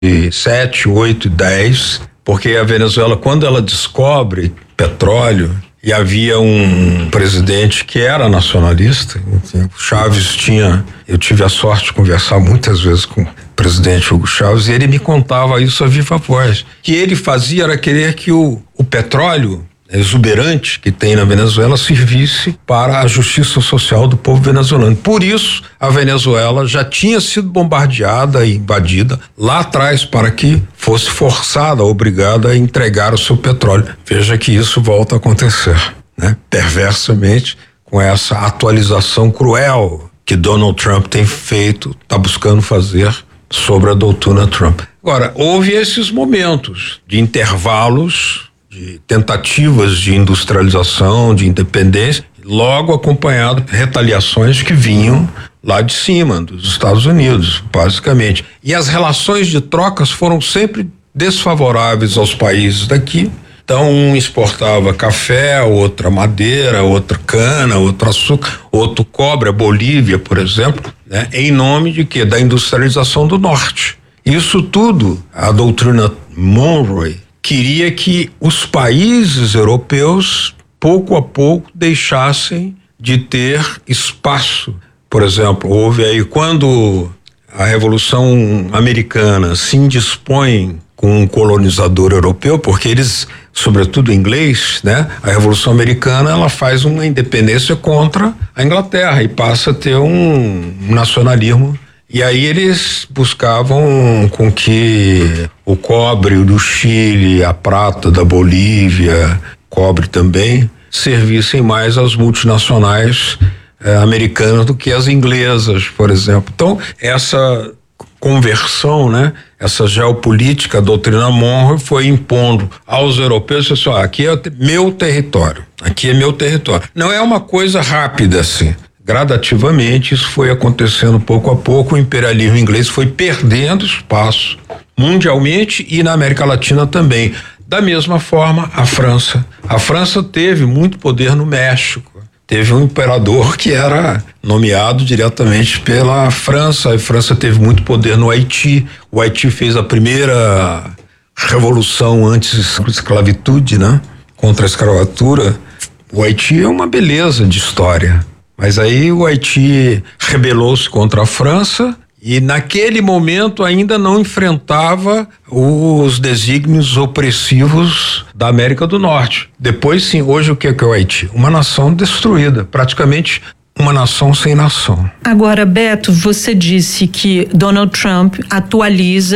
7, 8, 10, porque a Venezuela, quando ela descobre petróleo, e havia um presidente que era nacionalista, o Chávez eu tive a sorte de conversar muitas vezes com o presidente Hugo Chávez, e ele me contava isso a viva voz. O que ele fazia era querer que o petróleo exuberante que tem na Venezuela servisse para a justiça social do povo venezuelano. Por isso, a Venezuela já tinha sido bombardeada e invadida lá atrás para que fosse forçada, obrigada a entregar o seu petróleo. Veja que isso volta a acontecer, né? Perversamente, com essa atualização cruel que Donald Trump tem feito, está buscando fazer sobre a doutrina Trump. Agora, houve esses momentos de intervalos, de tentativas de industrialização, de independência, logo acompanhado de retaliações que vinham lá de cima, dos Estados Unidos, basicamente. E as relações de trocas foram sempre desfavoráveis aos países daqui. Então, um exportava café, outra madeira, outra cana, outro açúcar, outro cobre, a Bolívia, por exemplo, né? Em nome de quê? Da industrialização do norte. Isso tudo, a doutrina Monroe queria que os países europeus, pouco a pouco, deixassem de ter espaço. Por exemplo, houve aí, quando a Revolução Americana se indispõe com um colonizador europeu, porque eles, sobretudo inglês, né? A Revolução Americana, ela faz uma independência contra a Inglaterra e passa a ter um nacionalismo. E aí eles buscavam com que o cobre do Chile, a prata da Bolívia, cobre também, servissem mais às multinacionais americanas do que às inglesas, por exemplo. Então, essa conversão, né? Essa geopolítica, a doutrina Monroe foi impondo aos europeus, assim, aqui é meu território, aqui é meu território. Não é uma coisa rápida assim. Gradativamente, isso foi acontecendo pouco a pouco, o imperialismo inglês foi perdendo espaço mundialmente e na América Latina também. Da mesma forma, a França. A França teve muito poder no México. Teve um imperador que era nomeado diretamente pela França. A França teve muito poder no Haiti. O Haiti fez a primeira revolução anti-esclavitude, né? Contra a escravatura. O Haiti é uma beleza de história. Mas aí o Haiti rebelou-se contra a França e naquele momento ainda não enfrentava os desígnios opressivos da América do Norte. Depois sim, hoje o que é o Haiti? Uma nação destruída, praticamente uma nação sem nação. Agora, Beto, você disse que Donald Trump atualiza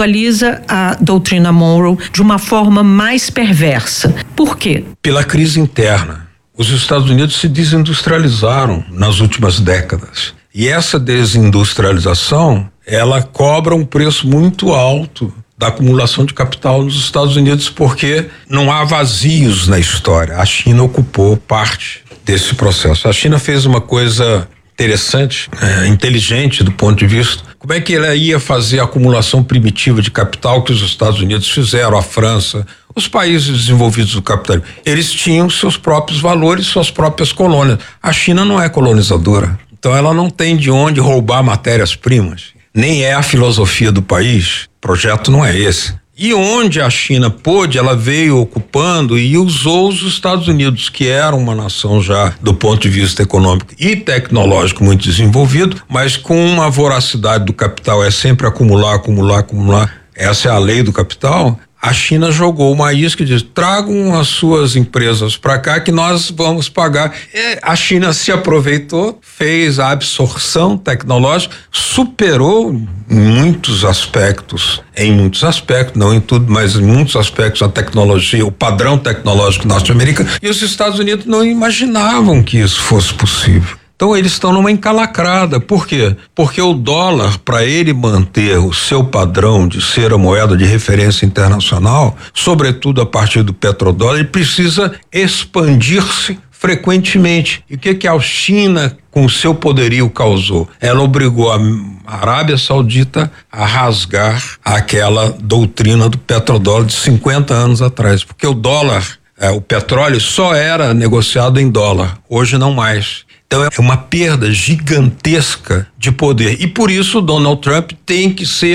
a doutrina Monroe de uma forma mais perversa. Por quê? Pela crise interna. Os Estados Unidos se desindustrializaram nas últimas décadas. E essa desindustrialização, ela cobra um preço muito alto da acumulação de capital nos Estados Unidos, porque não há vazios na história. A China ocupou parte desse processo. A China fez uma coisa interessante, inteligente do ponto de vista. Como é que ela ia fazer a acumulação primitiva de capital que os Estados Unidos fizeram, a França, os países desenvolvidos do capitalismo? Eles tinham seus próprios valores, suas próprias colônias. A China não é colonizadora, então ela não tem de onde roubar matérias-primas. Nem é a filosofia do país, o projeto não é esse. E onde a China pôde, ela veio ocupando e usou os Estados Unidos, que eram uma nação já do ponto de vista econômico e tecnológico muito desenvolvido, mas com uma voracidade do capital, é sempre acumular, acumular, acumular. Essa é a lei do capital. A China jogou uma isca e disse: tragam as suas empresas para cá que nós vamos pagar. E a China se aproveitou, fez a absorção tecnológica, superou em muitos aspectos, não em tudo, mas em muitos aspectos a tecnologia, o padrão tecnológico norte-americano, e os Estados Unidos não imaginavam que isso fosse possível. Então eles estão numa encalacrada. Por quê? Porque o dólar, para ele manter o seu padrão de ser a moeda de referência internacional, sobretudo a partir do petrodólar, ele precisa expandir-se frequentemente. E o que a China, com o seu poderio, causou? Ela obrigou a Arábia Saudita a rasgar aquela doutrina do petrodólar de 50 anos atrás, porque o dólar, o petróleo só era negociado em dólar, hoje não mais. Então é uma perda gigantesca de poder. E por isso o Donald Trump tem que ser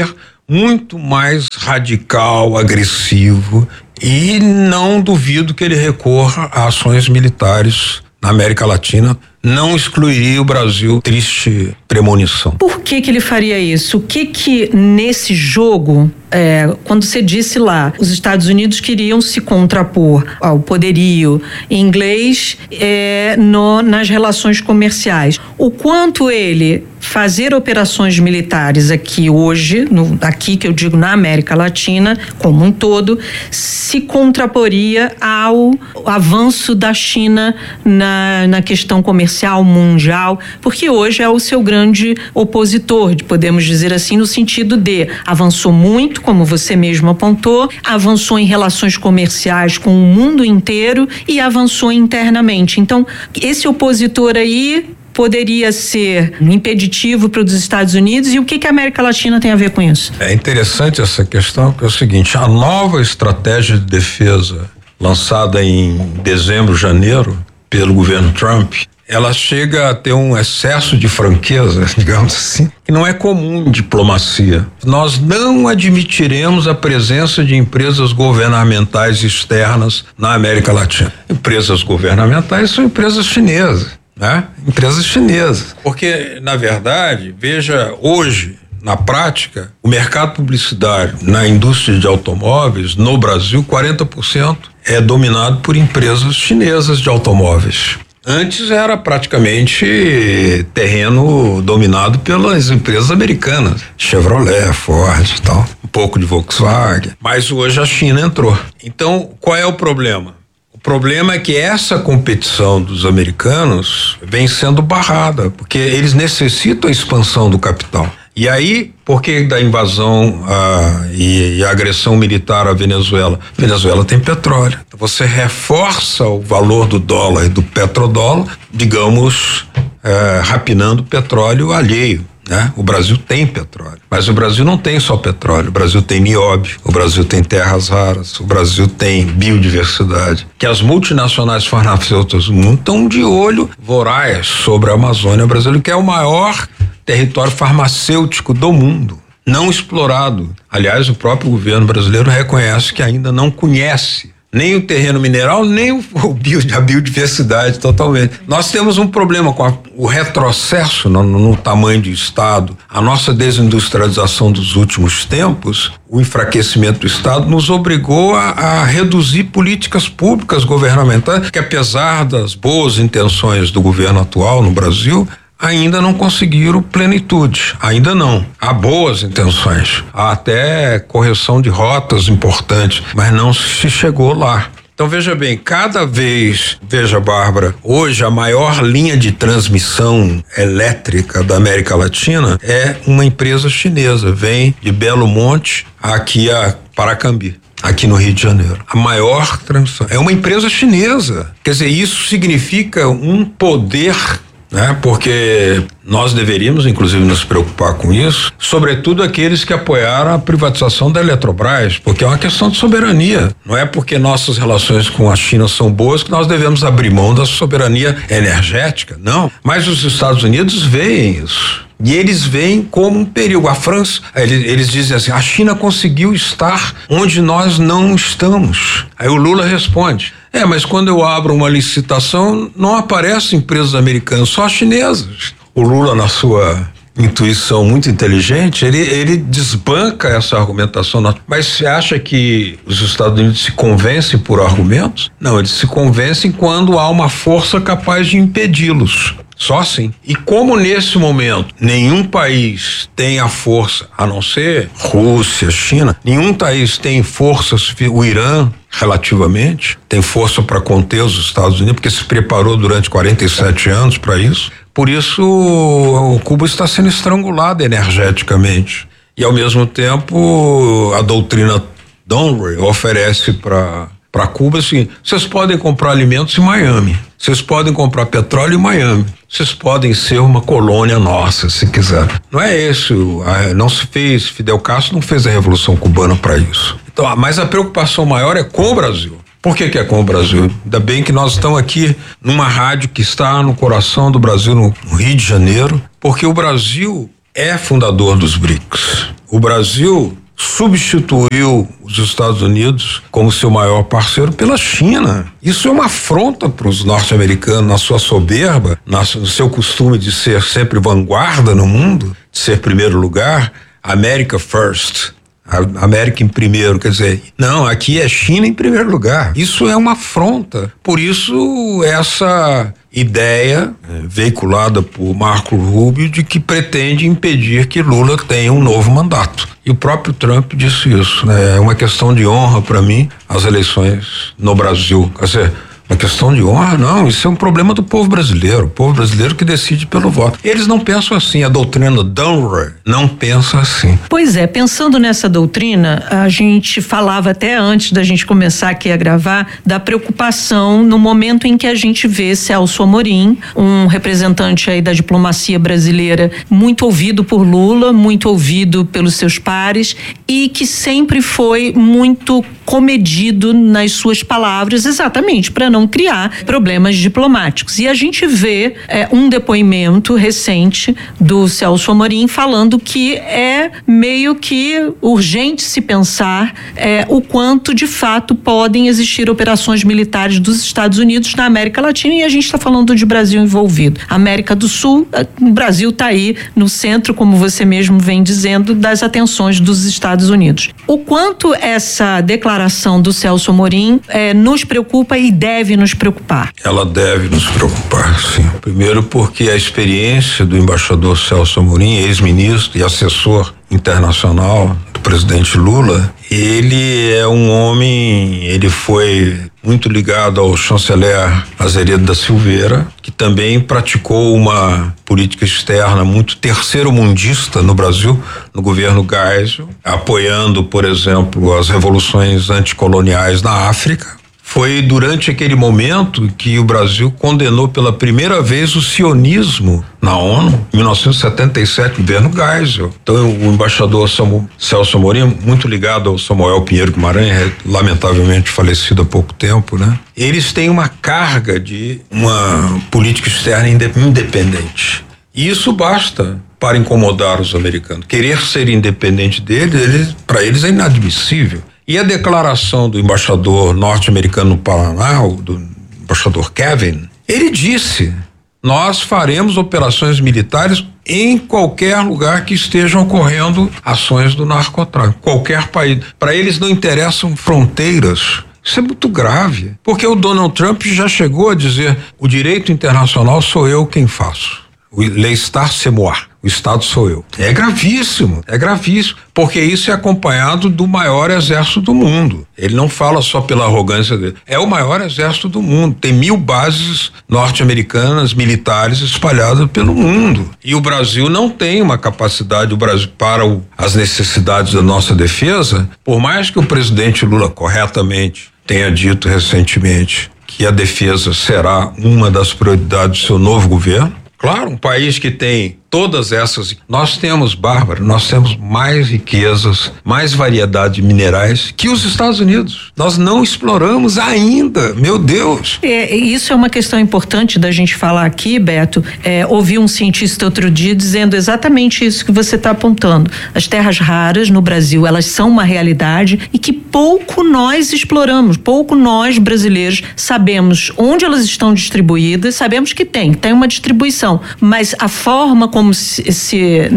muito mais radical, agressivo, e não duvido que ele recorra a ações militares na América Latina. Não excluiria o Brasil, triste premonição. Por que ele faria isso? O que nesse jogo, quando você disse lá, os Estados Unidos queriam se contrapor ao poderio inglês nas relações comerciais. O quanto ele fazer operações militares aqui hoje, aqui que eu digo na América Latina como um todo, se contraporia ao avanço da China na questão comercial mundial, porque hoje é o seu grande opositor, podemos dizer assim, no sentido de avançou muito, como você mesmo apontou, avançou em relações comerciais com o mundo inteiro e avançou internamente. Então, esse opositor aí poderia ser impeditivo para os Estados Unidos, e o que a América Latina tem a ver com isso? É interessante essa questão, que é o seguinte: a nova estratégia de defesa lançada em dezembro, janeiro, pelo governo Trump, ela chega a ter um excesso de franqueza, digamos assim, que não é comum em diplomacia. Nós não admitiremos a presença de empresas governamentais externas na América Latina. Empresas governamentais são empresas chinesas, né? Empresas chinesas. Porque, na verdade, veja, hoje, na prática, o mercado publicitário na indústria de automóveis, no Brasil, 40% é dominado por empresas chinesas de automóveis. Antes era praticamente terreno dominado pelas empresas americanas, Chevrolet, Ford e tal, um pouco de Volkswagen, mas hoje a China entrou. Então, qual é o problema? O problema é que essa competição dos americanos vem sendo barrada, porque eles necessitam a expansão do capital. E aí, por que da invasão e a agressão militar à Venezuela? Venezuela tem petróleo. Então você reforça o valor do dólar e do petrodólar, digamos, rapinando petróleo alheio, né? O Brasil tem petróleo, mas o Brasil não tem só petróleo. O Brasil tem nióbio, o Brasil tem terras raras, o Brasil tem biodiversidade, que as multinacionais farmacêuticas do mundo estão de olho voraz sobre a Amazônia brasileira, que é o maior território farmacêutico do mundo, não explorado. Aliás, o próprio governo brasileiro reconhece que ainda não conhece nem o terreno mineral, nem a biodiversidade totalmente. Nós temos um problema com o retrocesso no tamanho de Estado, a nossa desindustrialização dos últimos tempos, o enfraquecimento do Estado nos obrigou a reduzir políticas públicas governamentais, que apesar das boas intenções do governo atual no Brasil, ainda não conseguiram plenitude, ainda não. Há boas intenções, há até correção de rotas importantes, mas não se chegou lá. Então veja bem, veja, Bárbara, hoje a maior linha de transmissão elétrica da América Latina é uma empresa chinesa, vem de Belo Monte aqui a Paracambi, aqui no Rio de Janeiro. A maior transmissão é uma empresa chinesa. Quer dizer, isso significa um poder, né? Porque nós deveríamos, inclusive, nos preocupar com isso, sobretudo aqueles que apoiaram a privatização da Eletrobras, porque é uma questão de soberania. Não é porque nossas relações com a China são boas que nós devemos abrir mão da soberania energética, não. Mas os Estados Unidos veem isso. E eles veem como um perigo. A França, eles dizem assim, a China conseguiu estar onde nós não estamos. Aí o Lula responde, mas quando eu abro uma licitação, não aparecem empresas americanas, só chinesas. O Lula, na sua intuição muito inteligente, ele desbanca essa argumentação. Mas você acha que os Estados Unidos se convencem por argumentos? Não, eles se convencem quando há uma força capaz de impedi-los. Só assim. E como nesse momento nenhum país tem a força, a não ser Rússia, China, nenhum país tem força, o Irã relativamente, tem força para conter os Estados Unidos, porque se preparou durante 47 anos para isso. Por isso, o Cuba está sendo estrangulado energeticamente. E ao mesmo tempo, a doutrina Donroe oferece para Cuba assim, vocês podem comprar alimentos em Miami, vocês podem comprar petróleo em Miami, vocês podem ser uma colônia nossa, se quiser. Não é isso, não se fez, Fidel Castro não fez a Revolução Cubana para isso. Então, mas a preocupação maior é com o Brasil. Por que é com o Brasil? Ainda bem que nós estamos aqui numa rádio que está no coração do Brasil, no Rio de Janeiro, porque o Brasil é fundador dos BRICS. O Brasil substituiu os Estados Unidos como seu maior parceiro pela China. Isso é uma afronta para os norte-americanos na sua soberba, no seu costume de ser sempre vanguarda no mundo, de ser primeiro lugar, America first. América em primeiro, quer dizer, não, aqui é China em primeiro lugar. Isso é uma afronta. Por isso, essa ideia veiculada por Marco Rubio de que pretende impedir que Lula tenha um novo mandato. E o próprio Trump disse isso, né? É uma questão de honra para mim as eleições no Brasil. Quer dizer, uma questão de honra, não, isso é um problema do povo brasileiro, o povo brasileiro que decide pelo voto. Eles não pensam assim, a doutrina Dunbar não pensa assim. Pois é, pensando nessa doutrina, a gente falava até antes da gente começar aqui a gravar da preocupação no momento em que a gente vê Celso Amorim, um representante aí da diplomacia brasileira, muito ouvido por Lula, muito ouvido pelos seus pares e que sempre foi muito comedido nas suas palavras, exatamente para não criar problemas diplomáticos. E a gente vê um depoimento recente do Celso Amorim falando que é meio que urgente se pensar o quanto de fato podem existir operações militares dos Estados Unidos na América Latina, e a gente está falando de Brasil envolvido. América do Sul, o Brasil está aí no centro, como você mesmo vem dizendo, das atenções dos Estados Unidos. O quanto essa declaração do Celso Amorim nos preocupa e deve nos preocupar? Ela deve nos preocupar, sim. Primeiro porque a experiência do embaixador Celso Amorim, ex-ministro e assessor internacional do presidente Lula, ele é um homem, ele foi muito ligado ao chanceler Azeredo da Silveira, que também praticou uma política externa muito terceiro-mundista no Brasil, no governo Geisel, apoiando, por exemplo, as revoluções anticoloniais na África. Foi durante aquele momento que o Brasil condenou pela primeira vez o sionismo na ONU, em 1977, governo Geisel. Então, o embaixador Celso Amorim, muito ligado ao Samuel Pinheiro Guimarães, lamentavelmente falecido há pouco tempo, né? Eles têm uma carga de uma política externa independente. E isso basta para incomodar os americanos. Querer ser independente deles, para eles é inadmissível. E a declaração do embaixador norte-americano no Paraná, do embaixador Kevin, ele disse: nós faremos operações militares em qualquer lugar que estejam ocorrendo ações do narcotráfico, qualquer país. Para eles não interessam fronteiras. Isso é muito grave, porque o Donald Trump já chegou a dizer: o direito internacional sou eu quem faço. O l'État c'est moi. O Estado sou eu. É gravíssimo, porque isso é acompanhado do maior exército do mundo. Ele não fala só pela arrogância dele. É o maior exército do mundo. Tem 1000 bases norte-americanas militares espalhadas pelo mundo. E o Brasil não tem uma capacidade, para as necessidades da nossa defesa, por mais que o presidente Lula corretamente tenha dito recentemente que a defesa será uma das prioridades do seu novo governo. Claro, um país que tem todas essas. Nós temos, Bárbara, mais riquezas, mais variedade de minerais que os Estados Unidos. Nós não exploramos ainda, meu Deus. Isso é uma questão importante da gente falar aqui, Beto. Ouvi um cientista outro dia dizendo exatamente isso que você está apontando. As terras raras no Brasil, elas são uma realidade e que pouco nós exploramos, pouco nós brasileiros sabemos onde elas estão distribuídas, sabemos que tem uma distribuição, mas a forma como se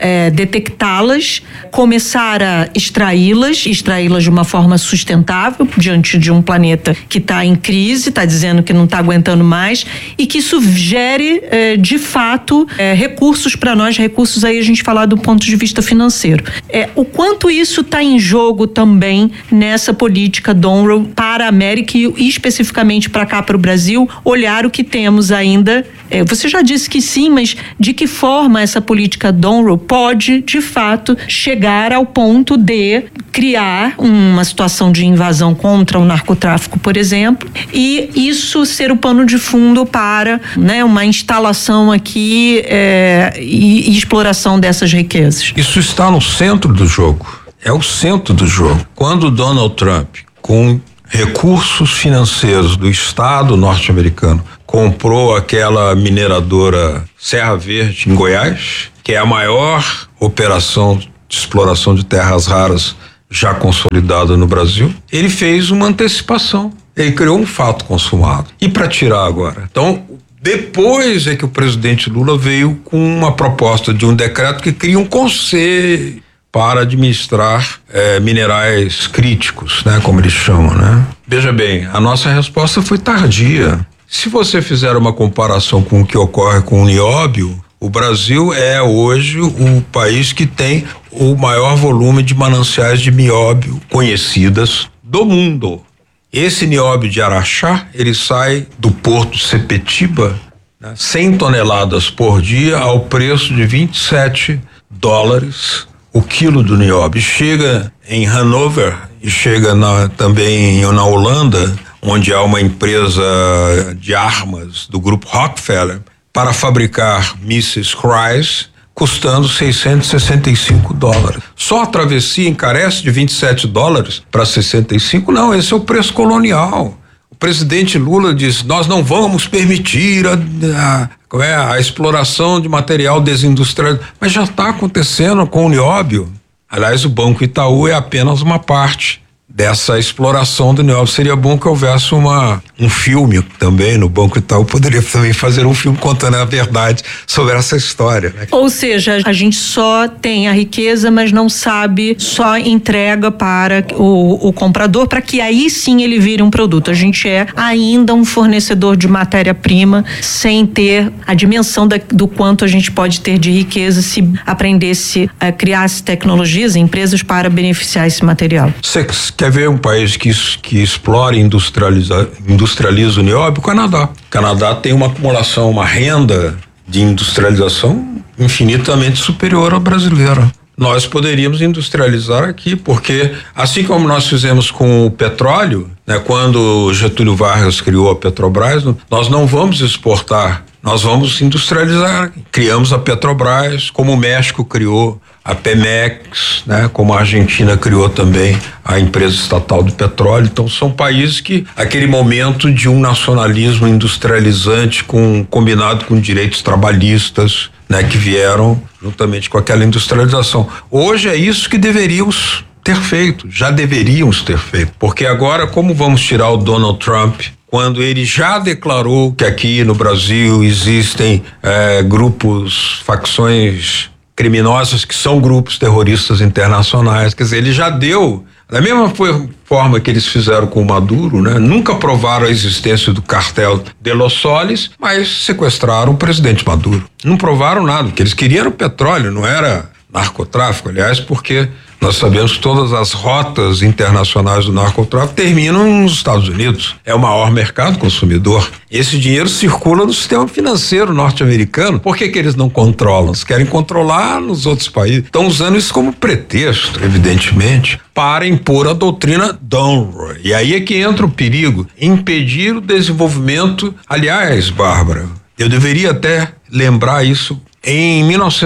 detectá-las, começar a extraí-las de uma forma sustentável diante de um planeta que está em crise, está dizendo que não está aguentando mais, e que isso gere de fato recursos para nós, recursos aí a gente falar do ponto de vista financeiro. O quanto isso está em jogo também nessa política Donroe para a América e especificamente para cá, para o Brasil, olhar o que temos ainda. Você já disse que sim, mas de que forma essa política Donroe pode, de fato, chegar ao ponto de criar uma situação de invasão contra o narcotráfico, por exemplo, e isso ser o pano de fundo para uma instalação aqui e exploração dessas riquezas? Isso está no centro do jogo. É o centro do jogo. Quando Donald Trump, com recursos financeiros do Estado norte-americano, comprou aquela mineradora Serra Verde em Goiás, que é a maior operação de exploração de terras raras já consolidada no Brasil, ele fez uma antecipação. Ele criou um fato consumado. E para tirar agora? Então, depois é que o presidente Lula veio com uma proposta de um decreto que cria um conselho para administrar minerais críticos, né, como eles chamam, né? Veja bem, a nossa resposta foi tardia. Se você fizer uma comparação com o que ocorre com o nióbio, o Brasil é hoje o país que tem o maior volume de mananciais de nióbio conhecidas do mundo. Esse nióbio de Araxá, ele sai do porto de Sepetiba, né, 100 toneladas por dia ao preço de $27 o quilo do nióbio. Chega em Hanover e chega também na Holanda, onde há uma empresa de armas do grupo Rockefeller para fabricar mísseis Cruise, custando $665. Só a travessia encarece de $27 para 65? Não, esse é o preço colonial. O presidente Lula diz: nós não vamos permitir a exploração de material desindustrializado. Mas já está acontecendo com o nióbio. Aliás, o Banco Itaú é apenas uma parte dessa exploração do nióbio. Seria bom que houvesse um filme também no Banco Itaú, poderia também fazer um filme contando a verdade sobre essa história, né? Ou seja, a gente só tem a riqueza, mas não sabe, só entrega para o comprador, para que aí sim ele vire um produto. A gente é ainda um fornecedor de matéria-prima sem ter a dimensão do quanto a gente pode ter de riqueza se aprendesse a criar tecnologias, empresas para beneficiar esse material. Quer ver um país que explora e industrializa o nióbio? O Canadá. O Canadá tem uma acumulação, uma renda de industrialização infinitamente superior à brasileira. Nós poderíamos industrializar aqui, porque assim como nós fizemos com o petróleo, né, quando Getúlio Vargas criou a Petrobras, nós não vamos exportar, nós vamos industrializar. Criamos a Petrobras, como o México criou a Pemex, né, como a Argentina criou também a empresa estatal de petróleo. Então são países que aquele momento de um nacionalismo industrializante combinado com direitos trabalhistas, né, que vieram juntamente com aquela industrialização. Hoje é isso que deveríamos ter feito, já deveríamos ter feito, porque agora como vamos tirar o Donald Trump, quando ele já declarou que aqui no Brasil existem grupos, facções criminosas que são grupos terroristas internacionais, quer dizer, ele já deu, da mesma forma que eles fizeram com o Maduro, né? Nunca provaram a existência do cartel de Los Soles, mas sequestraram o presidente Maduro. Não provaram nada, o que eles queriam era o petróleo, não era narcotráfico, aliás, porque nós sabemos que todas as rotas internacionais do narcotráfico terminam nos Estados Unidos. É o maior mercado consumidor. Esse dinheiro circula no sistema financeiro norte-americano. Por que eles não controlam? Eles querem controlar nos outros países. Estão usando isso como pretexto, evidentemente, para impor a doutrina Monroe. E aí é que entra o perigo. Impedir o desenvolvimento. Aliás, Bárbara, eu deveria até lembrar isso. Em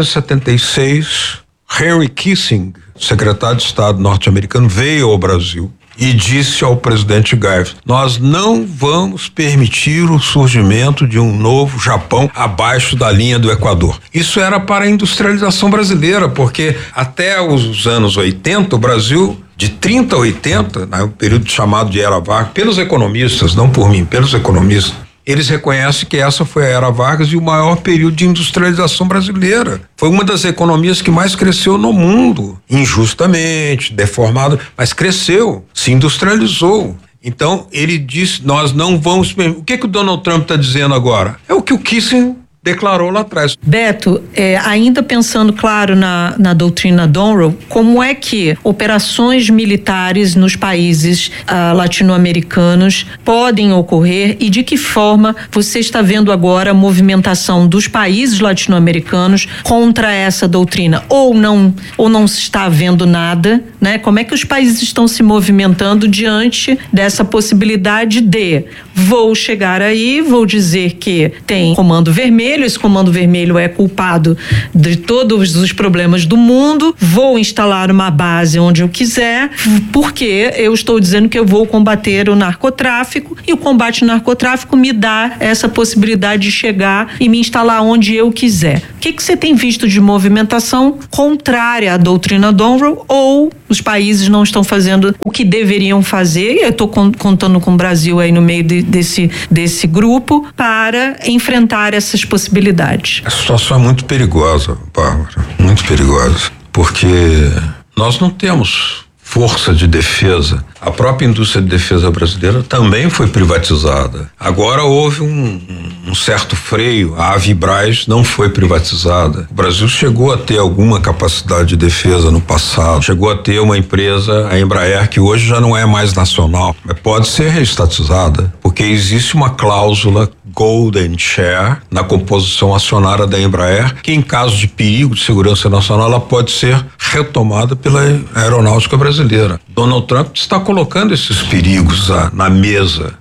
1976, Henry Kissinger, secretário de Estado norte-americano, veio ao Brasil e disse ao presidente Geisel: nós não vamos permitir o surgimento de um novo Japão abaixo da linha do Equador. Isso era para a industrialização brasileira, porque até os anos 80, o Brasil, de 30 a 80, né, o período chamado de Era Vargas, pelos economistas, não por mim, pelos economistas, eles reconhecem que essa foi a Era Vargas e o maior período de industrialização brasileira. Foi uma das economias que mais cresceu no mundo, injustamente, deformado, mas cresceu, se industrializou. Então, ele disse, nós não vamos... O que o Donald Trump está dizendo agora? É o que o Kissinger declarou lá atrás. Beto, ainda pensando, claro, na doutrina Monroe, como é que operações militares nos países latino-americanos podem ocorrer e de que forma você está vendo agora a movimentação dos países latino-americanos contra essa doutrina? Ou não se está vendo nada, né? Como é que os países estão se movimentando diante dessa possibilidade de vou chegar aí, vou dizer que tem comando vermelho, esse comando vermelho é culpado de todos os problemas do mundo, vou instalar uma base onde eu quiser, porque eu estou dizendo que eu vou combater o narcotráfico, e o combate ao narcotráfico me dá essa possibilidade de chegar e me instalar onde eu quiser. O que você tem visto de movimentação contrária à doutrina Monroe, ou os países não estão fazendo o que deveriam fazer? Eu estou contando com o Brasil aí no meio desse grupo para enfrentar essas possibilidades. A situação é muito perigosa, Bárbara, muito perigosa, porque nós não temos força de defesa. A própria indústria de defesa brasileira também foi privatizada. Agora houve um certo freio. A Avibraz não foi privatizada. O Brasil chegou a ter alguma capacidade de defesa no passado. Chegou a ter uma empresa, a Embraer, que hoje já não é mais nacional, mas pode ser reestatizada, porque existe uma cláusula Golden Share na composição acionária da Embraer, que em caso de perigo de segurança nacional ela pode ser retomada pela aeronáutica brasileira. Donald Trump está colocando esses perigos na mesa.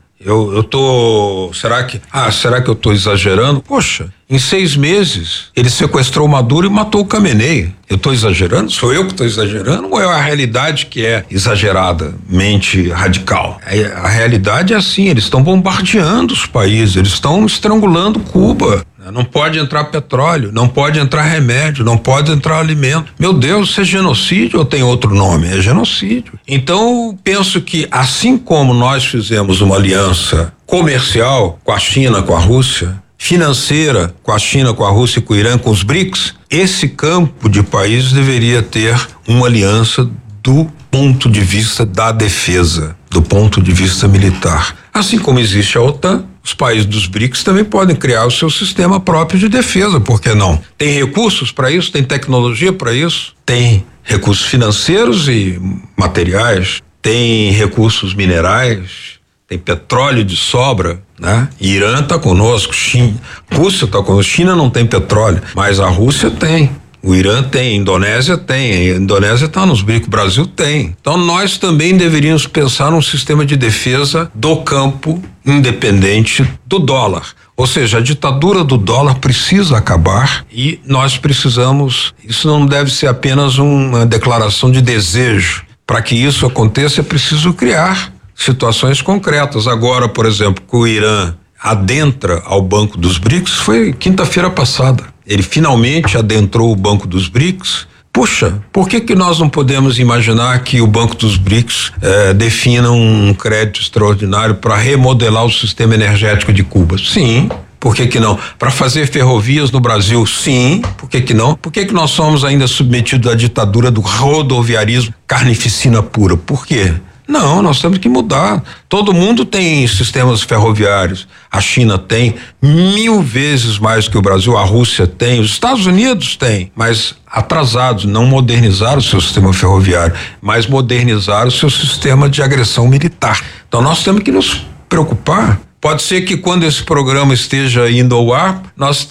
Será que eu estou exagerando? Poxa, em 6 meses ele sequestrou Maduro e matou o Khamenei. Eu estou exagerando? Sou eu que estou exagerando ou é a realidade que é exageradamente radical? A realidade é assim, eles estão bombardeando os países, eles estão estrangulando Cuba. Não pode entrar petróleo, não pode entrar remédio, não pode entrar alimento. Meu Deus, isso é genocídio ou tem outro nome? É genocídio. Então, penso que assim como nós fizemos uma aliança comercial com a China, com a Rússia, financeira com a China, com a Rússia e com o Irã, com os BRICS, esse campo de países deveria ter uma aliança do ponto de vista da defesa, do ponto de vista militar. Assim como existe a OTAN, os países dos BRICS também podem criar o seu sistema próprio de defesa, por que não? Tem recursos para isso, tem tecnologia para isso, tem recursos financeiros e materiais, tem recursos minerais, tem petróleo de sobra, né? Irã está conosco, Rússia está conosco, China não tem petróleo, mas a Rússia tem. O Irã tem, a Indonésia tem, a Indonésia está nos BRICS, o Brasil tem. Então nós também deveríamos pensar num sistema de defesa do campo independente do dólar. Ou seja, a ditadura do dólar precisa acabar e nós precisamos, isso não deve ser apenas uma declaração de desejo. Para que isso aconteça é preciso criar situações concretas. Agora, por exemplo, que o Irã adentra ao Banco dos BRICS foi quinta-feira passada. Ele finalmente adentrou o Banco dos BRICS. Puxa, por que nós não podemos imaginar que o Banco dos BRICS defina um crédito extraordinário para remodelar o sistema energético de Cuba? Sim. Por que não? Para fazer ferrovias no Brasil? Sim. Por que não? Por que nós somos ainda submetidos à ditadura do rodoviarismo carnificina pura? Por quê? Não, nós temos que mudar. Todo mundo tem sistemas ferroviários. A China tem 1000 vezes mais que o Brasil, a Rússia tem, os Estados Unidos têm, mas atrasados, não modernizaram o seu sistema ferroviário, mas modernizaram o seu sistema de agressão militar. Então nós temos que nos preocupar. Pode ser que quando esse programa esteja indo ao ar, nós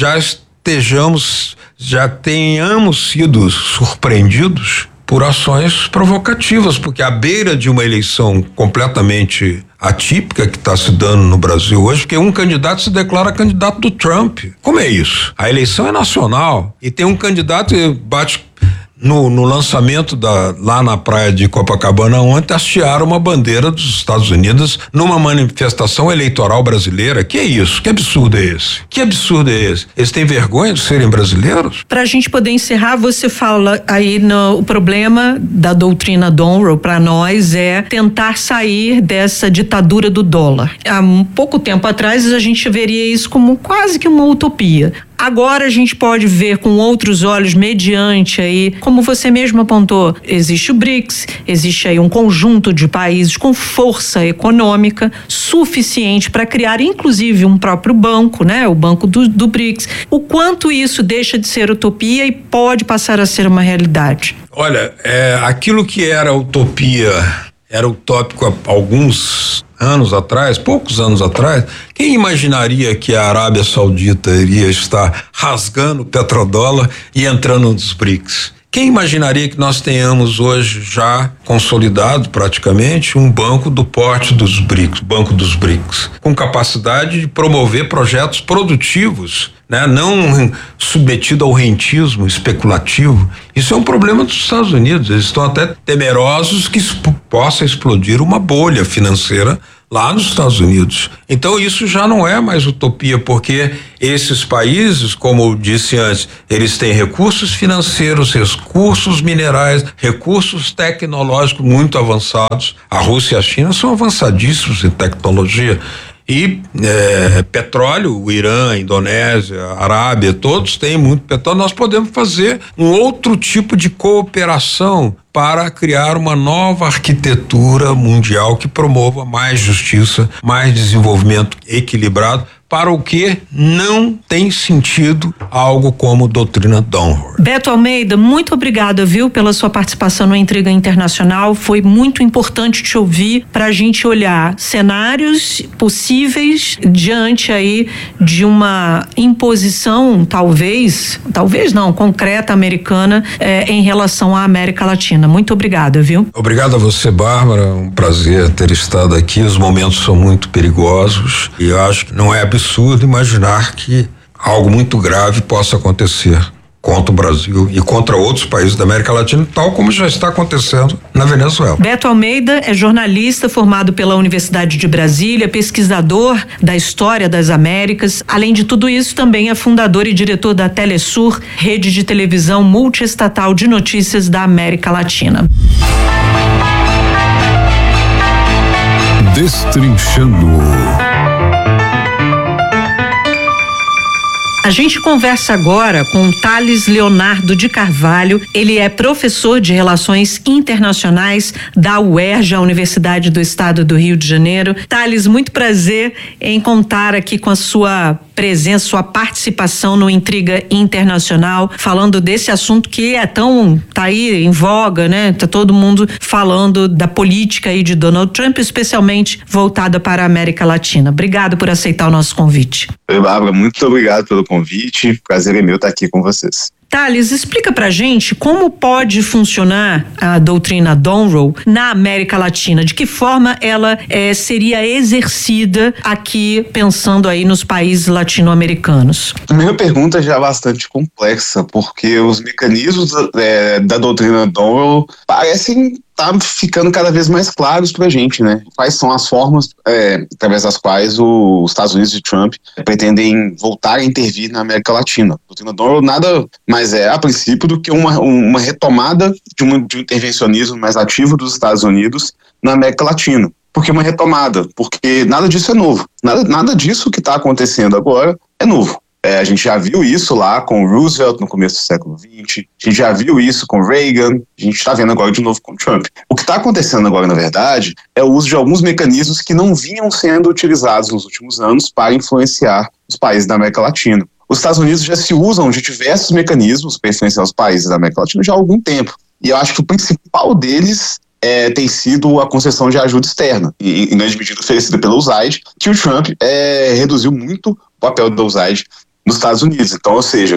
já tenhamos sido surpreendidos por ações provocativas, porque à beira de uma eleição completamente atípica que está se dando no Brasil hoje, porque um candidato se declara candidato do Trump. Como é isso? A eleição é nacional e tem um candidato que bate no lançamento lá na praia de Copacabana ontem, hastearam uma bandeira dos Estados Unidos numa manifestação eleitoral brasileira. Que é isso? Que absurdo é esse? Que absurdo é esse? Eles têm vergonha de serem brasileiros? Pra gente poder encerrar, você fala aí o problema da doutrina Monroe para nós é tentar sair dessa ditadura do dólar. Há um pouco tempo atrás a gente veria isso como quase que uma utopia. Agora a gente pode ver com outros olhos mediante aí, como você mesmo apontou, existe o BRICS, existe aí um conjunto de países com força econômica suficiente para criar inclusive um próprio banco, né? O banco do BRICS. O quanto isso deixa de ser utopia e pode passar a ser uma realidade? Olha, aquilo que era utopia, era utópico há alguns anos atrás, poucos anos atrás, quem imaginaria que a Arábia Saudita iria estar rasgando o petrodólar e entrando nos BRICS? Quem imaginaria que nós tenhamos hoje já consolidado praticamente um banco do porte dos BRICS, Banco dos BRICS, com capacidade de promover projetos produtivos, né? Não submetido ao rentismo especulativo. Isso é um problema dos Estados Unidos. Eles estão até temerosos que possa explodir uma bolha financeira lá nos Estados Unidos. Então isso já não é mais utopia, porque esses países, como eu disse antes, eles têm recursos financeiros, recursos minerais, recursos tecnológicos muito avançados. A Rússia e a China são avançadíssimos em tecnologia. E petróleo, o Irã, a Indonésia, a Arábia, todos têm muito petróleo. Nós podemos fazer um outro tipo de cooperação para criar uma nova arquitetura mundial que promova mais justiça, mais desenvolvimento equilibrado, para o que não tem sentido algo como doutrina Downward. Beto Almeida, muito obrigada, viu, pela sua participação no Intriga Internacional. Foi muito importante te ouvir para a gente olhar cenários possíveis diante aí de uma imposição, talvez não, concreta americana em relação à América Latina. Muito obrigada, viu? Obrigado a você, Bárbara. Um prazer ter estado aqui. Os momentos são muito perigosos e eu acho que não é absurdo imaginar que algo muito grave possa acontecer contra o Brasil e contra outros países da América Latina, tal como já está acontecendo na Venezuela. Beto Almeida é jornalista formado pela Universidade de Brasília, pesquisador da história das Américas. Além de tudo isso, também é fundador e diretor da Telesur, rede de televisão multiestatal de notícias da América Latina. Destrinchando. A gente conversa agora com Thales Leonardo de Carvalho. Ele é professor de Relações Internacionais da UERJ, a Universidade do Estado do Rio de Janeiro. Thales, muito prazer em contar aqui com a sua presença, sua participação no Intriga Internacional, falando desse assunto que tá aí em voga, né? Tá todo mundo falando da política aí de Donald Trump, especialmente voltada para a América Latina. Obrigado por aceitar o nosso convite. Oi, Bárbara, muito obrigado pelo convite. Prazer é meu estar aqui com vocês. Thales, explica pra gente como pode funcionar a doutrina Donroe na América Latina, de que forma ela seria exercida aqui, pensando aí nos países latino-americanos. A primeira pergunta já é bastante complexa, porque os mecanismos da doutrina Donroe parecem estar ficando cada vez mais claros pra gente, né? Quais são as formas através das quais os Estados Unidos e Trump pretendem voltar a intervir na América Latina. A doutrina Donroe nada mais é, a princípio, do que uma retomada de um intervencionismo mais ativo dos Estados Unidos na América Latina. Por que uma retomada? Porque nada disso é novo. Nada disso que está acontecendo agora é novo. A gente já viu isso lá com Roosevelt no começo do século XX, a gente já viu isso com Reagan, a gente está vendo agora de novo com Trump. O que está acontecendo agora, na verdade, é o uso de alguns mecanismos que não vinham sendo utilizados nos últimos anos para influenciar os países da América Latina. Os Estados Unidos já se usam de diversos mecanismos para influenciar os países da América Latina já há algum tempo. E eu acho que o principal deles tem sido a concessão de ajuda externa, em grande medida oferecida pela USAID, que o Trump reduziu muito o papel da USAID nos Estados Unidos. Então, ou seja,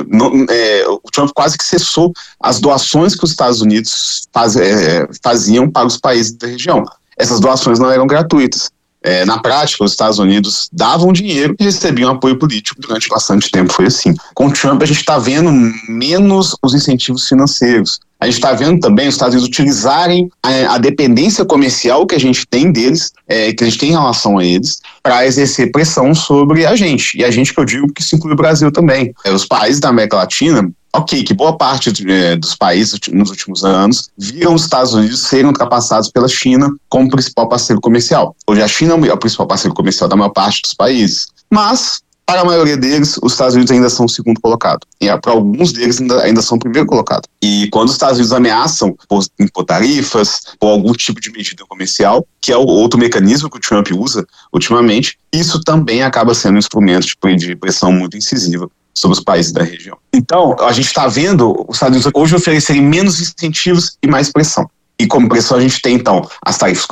o Trump quase que cessou as doações que os Estados Unidos faziam para os países da região. Essas doações não eram gratuitas. Na prática, os Estados Unidos davam dinheiro e recebiam apoio político durante bastante tempo, foi assim. Com o Trump, a gente está vendo menos os incentivos financeiros. A gente está vendo também os Estados Unidos utilizarem a dependência comercial que a gente tem deles, que a gente tem em relação a eles, para exercer pressão sobre a gente. E a gente, que eu digo que isso inclui o Brasil também. Os países da América Latina, ok, que boa parte dos países nos últimos anos viram os Estados Unidos serem ultrapassados pela China como principal parceiro comercial. Hoje a China é o principal parceiro comercial da maior parte dos países, mas para a maioria deles, os Estados Unidos ainda são o segundo colocado. E para alguns deles ainda são o primeiro colocado. E quando os Estados Unidos ameaçam impor tarifas ou algum tipo de medida comercial, que é o outro mecanismo que o Trump usa ultimamente, isso também acaba sendo um instrumento de pressão muito incisiva sobre os países da região. Então, a gente está vendo os Estados Unidos hoje oferecerem menos incentivos e mais pressão. E como pressão a gente tem, então, as tarifas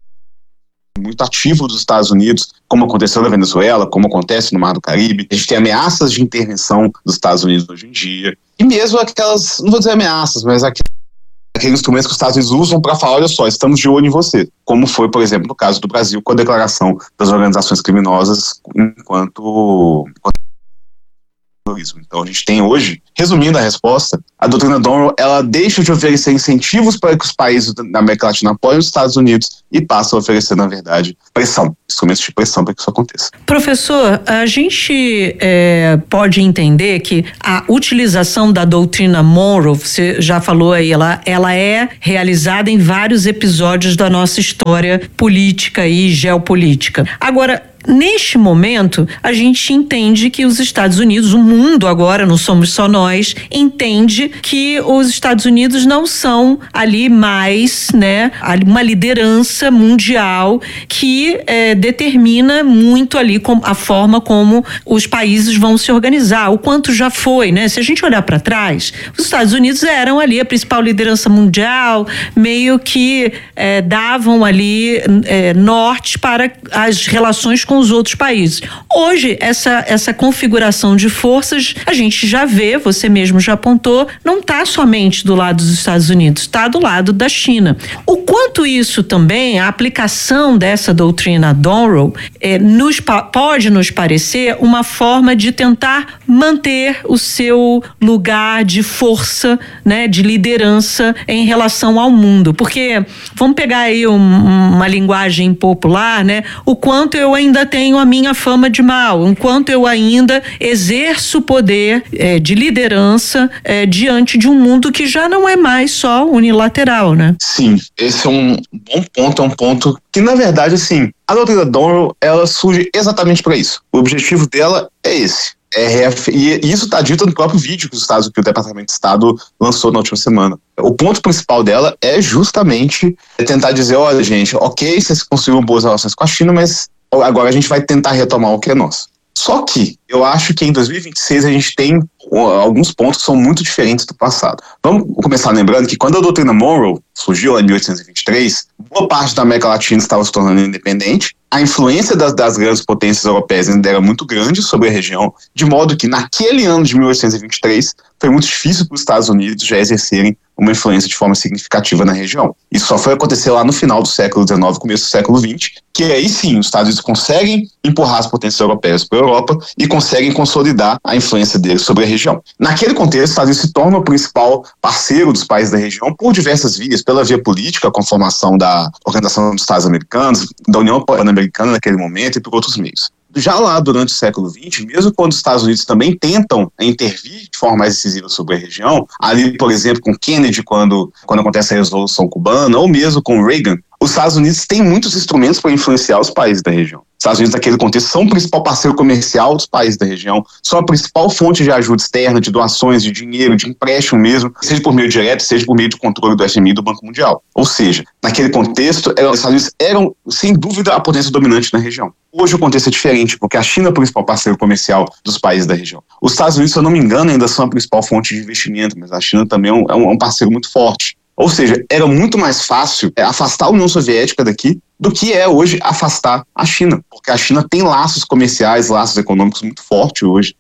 muito ativo dos Estados Unidos, como aconteceu na Venezuela, como acontece no Mar do Caribe. A gente tem ameaças de intervenção dos Estados Unidos hoje em dia. E mesmo aquelas, não vou dizer ameaças, mas aqueles instrumentos que os Estados Unidos usam para falar, olha só, estamos de olho em você. Como foi, por exemplo, no caso do Brasil, com a declaração das organizações criminosas enquanto terrorismo. Então a gente tem hoje, resumindo a resposta, a doutrina Donroe, ela deixa de oferecer incentivos para que os países da América Latina apoiem os Estados Unidos e passa a oferecer, na verdade, pressão, instrumentos de pressão para que isso aconteça. Professor, a gente pode entender que a utilização da doutrina Monroe, você já falou aí, ela é realizada em vários episódios da nossa história política e geopolítica. Agora, neste momento, a gente entende que os Estados Unidos, o mundo agora, não somos só nós, entende que os Estados Unidos não são ali mais, né, uma liderança mundial que determina muito ali a forma como os países vão se organizar, o quanto já foi, né? Se a gente olhar para trás, os Estados Unidos eram ali a principal liderança mundial, meio que davam ali norte para as relações com os outros países. Hoje, essa configuração de forças, a gente já vê, você mesmo já apontou, não está somente do lado dos Estados Unidos, está do lado da China. O quanto isso também, a aplicação dessa doutrina Donroe, pode nos parecer uma forma de tentar manter o seu lugar de força, né, de liderança em relação ao mundo. Porque, vamos pegar aí uma linguagem popular, né, o quanto eu ainda tenho a minha fama de mal, enquanto eu ainda exerço poder de liderança diante de um mundo que já não é mais só unilateral, né? Sim, esse é um bom ponto, é um ponto que, na verdade, assim, a doutrina Donroe, ela surge exatamente para isso. O objetivo dela é esse. E isso está dito no próprio vídeo que o Departamento de Estado lançou na última semana. O ponto principal dela é justamente tentar dizer, olha, gente, ok, vocês construíram boas relações com a China, mas agora a gente vai tentar retomar o que é nosso. Só que eu acho que em 2026 a gente tem alguns pontos que são muito diferentes do passado. Vamos começar lembrando que quando a doutrina Monroe surgiu em 1823, boa parte da América Latina estava se tornando independente. A influência das grandes potências europeias ainda era muito grande sobre a região, de modo que naquele ano de 1823 foi muito difícil para os Estados Unidos já exercerem uma influência de forma significativa na região. Isso só foi acontecer lá no final do século XIX, começo do século XX, que aí sim os Estados Unidos conseguem empurrar as potências europeias para a Europa e conseguem consolidar a influência deles sobre a região. Naquele contexto, os Estados Unidos se tornam o principal parceiro dos países da região por diversas vias, pela via política, com a formação da Organização dos Estados Americanos, da União Pan-Americana naquele momento e por outros meios. Já lá durante o século XX, mesmo quando os Estados Unidos também tentam intervir de forma mais decisiva sobre a região, ali, por exemplo, com Kennedy, quando acontece a Revolução Cubana, ou mesmo com Reagan, os Estados Unidos têm muitos instrumentos para influenciar os países da região. Os Estados Unidos, naquele contexto, são o principal parceiro comercial dos países da região, são a principal fonte de ajuda externa, de doações, de dinheiro, de empréstimo mesmo, seja por meio direto, seja por meio de controle do FMI e do Banco Mundial. Ou seja, naquele contexto, os Estados Unidos eram, sem dúvida, a potência dominante na região. Hoje o contexto é diferente, porque a China é o principal parceiro comercial dos países da região. Os Estados Unidos, se eu não me engano, ainda são a principal fonte de investimento, mas a China também é um parceiro muito forte. Ou seja, era muito mais fácil afastar a União Soviética daqui do que é hoje afastar a China. Porque a China tem laços comerciais, laços econômicos muito fortes hoje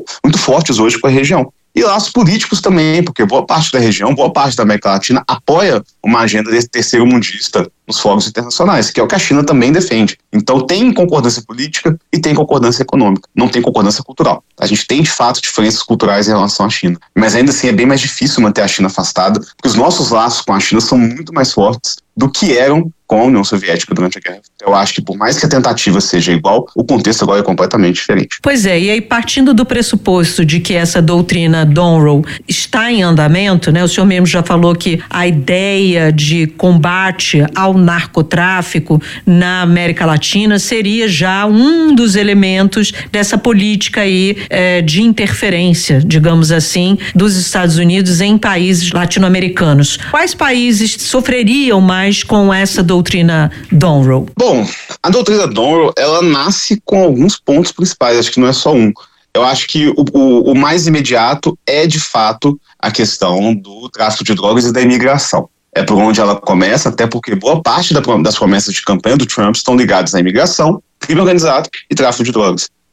com a região. E laços políticos também, porque boa parte da região, boa parte da América Latina apoia uma agenda desse terceiro mundista nos fóruns internacionais, que é o que a China também defende. Então tem concordância política e tem concordância econômica, não tem concordância cultural. A gente tem, de fato, diferenças culturais em relação à China, mas ainda assim é bem mais difícil manter a China afastada, porque os nossos laços com a China são muito mais fortes do que eram com a União Soviética durante a guerra. Eu acho que por mais que a tentativa seja igual, o contexto agora é completamente diferente. Pois é, e aí partindo do pressuposto de que essa doutrina Donroe está em andamento, né? O senhor mesmo já falou que a ideia de combate ao narcotráfico na América Latina seria já um dos elementos dessa política aí de interferência, digamos assim, dos Estados Unidos em países latino-americanos. Quais países sofreriam mais com essa doutrina Donroe? Bom, a doutrina Donroe, ela nasce com alguns pontos principais, acho que não é só um. Eu acho que o mais imediato é, de fato, a questão do tráfico de drogas e da imigração. É por onde ela começa, até porque boa parte das promessas de campanha do Trump estão ligadas à imigração, crime organizado e tráfico de drogas.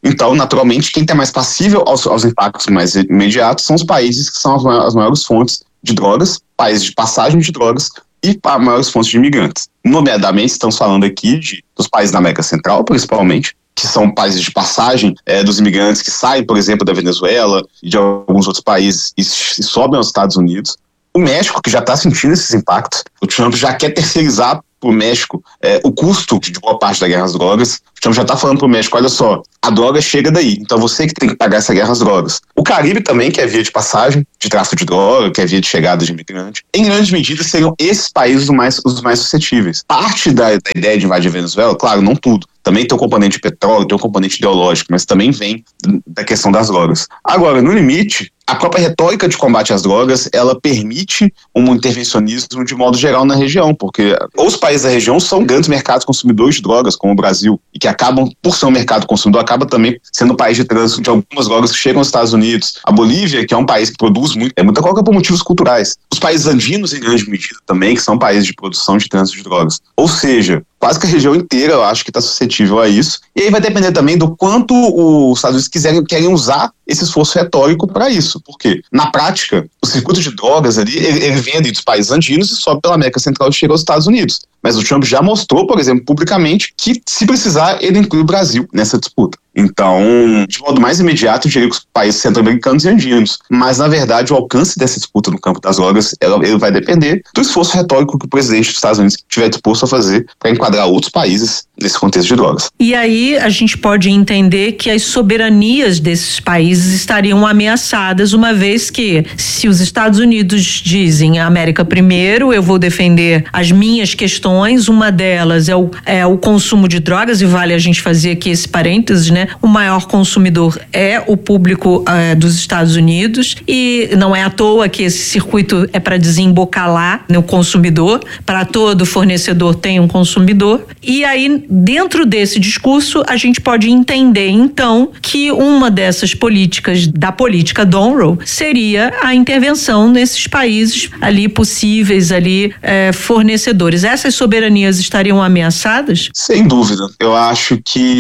Então, naturalmente, quem está mais passível aos impactos mais imediatos são os países que são as maiores fontes de drogas, países de passagem de drogas e maiores fontes de imigrantes. Nomeadamente, estamos falando aqui dos países da América Central, principalmente, que são países de passagem dos imigrantes que saem, por exemplo, da Venezuela e de alguns outros países e sobem aos Estados Unidos. O México, que já está sentindo esses impactos, o Trump já quer terceirizar para o México o custo de boa parte da guerra às drogas. O Trump já está falando para o México, olha só, a droga chega daí, então você que tem que pagar essa guerra às drogas. O Caribe também, que é via de passagem, de tráfico de droga, que é via de chegada de imigrante. Em grande medida, seriam esses países os mais suscetíveis. Parte da ideia de invadir a Venezuela, claro, não tudo. Também tem um componente de petróleo, tem um componente ideológico, mas também vem da questão das drogas. Agora, no limite, a própria retórica de combate às drogas, ela permite um intervencionismo de modo geral na região, porque os países da região são grandes mercados consumidores de drogas, como o Brasil, e que acabam, por ser um mercado consumidor, acaba também sendo um país de trânsito de algumas drogas que chegam aos Estados Unidos. A Bolívia, que é um país que produz muita coca por motivos culturais. Os países andinos, em grande medida, também, que são países de produção de trânsito de drogas. Ou seja, quase que a região inteira, eu acho que está suscetível a isso. E aí vai depender também do quanto os Estados Unidos querem usar esse esforço retórico para isso. Por quê? Na prática, o circuito de drogas ali, ele vem ali dos países andinos e sobe pela América Central e chega aos Estados Unidos. Mas o Trump já mostrou, por exemplo, publicamente, que se precisar, ele inclui o Brasil nessa disputa. Então, de modo mais imediato, eu diria que os países centro-americanos e andinos. Mas, na verdade, o alcance dessa disputa no campo das drogas, ele vai depender do esforço retórico que o presidente dos Estados Unidos estiver disposto a fazer para enquadrar outros países nesse contexto de drogas. E aí a gente pode entender que as soberanias desses países estariam ameaçadas, uma vez que, se os Estados Unidos dizem a América primeiro, eu vou defender as minhas questões, uma delas é o consumo de drogas, e vale a gente fazer aqui esse parênteses, né? O maior consumidor é o público dos Estados Unidos, e não é à toa que esse circuito é para desembocalar no consumidor. Para todo fornecedor tem um consumidor. E aí, dentro desse discurso, a gente pode entender, então, que uma dessas políticas, da política Donroe, seria a intervenção nesses países ali possíveis, ali fornecedores. Essas soberanias estariam ameaçadas? Sem dúvida. Eu acho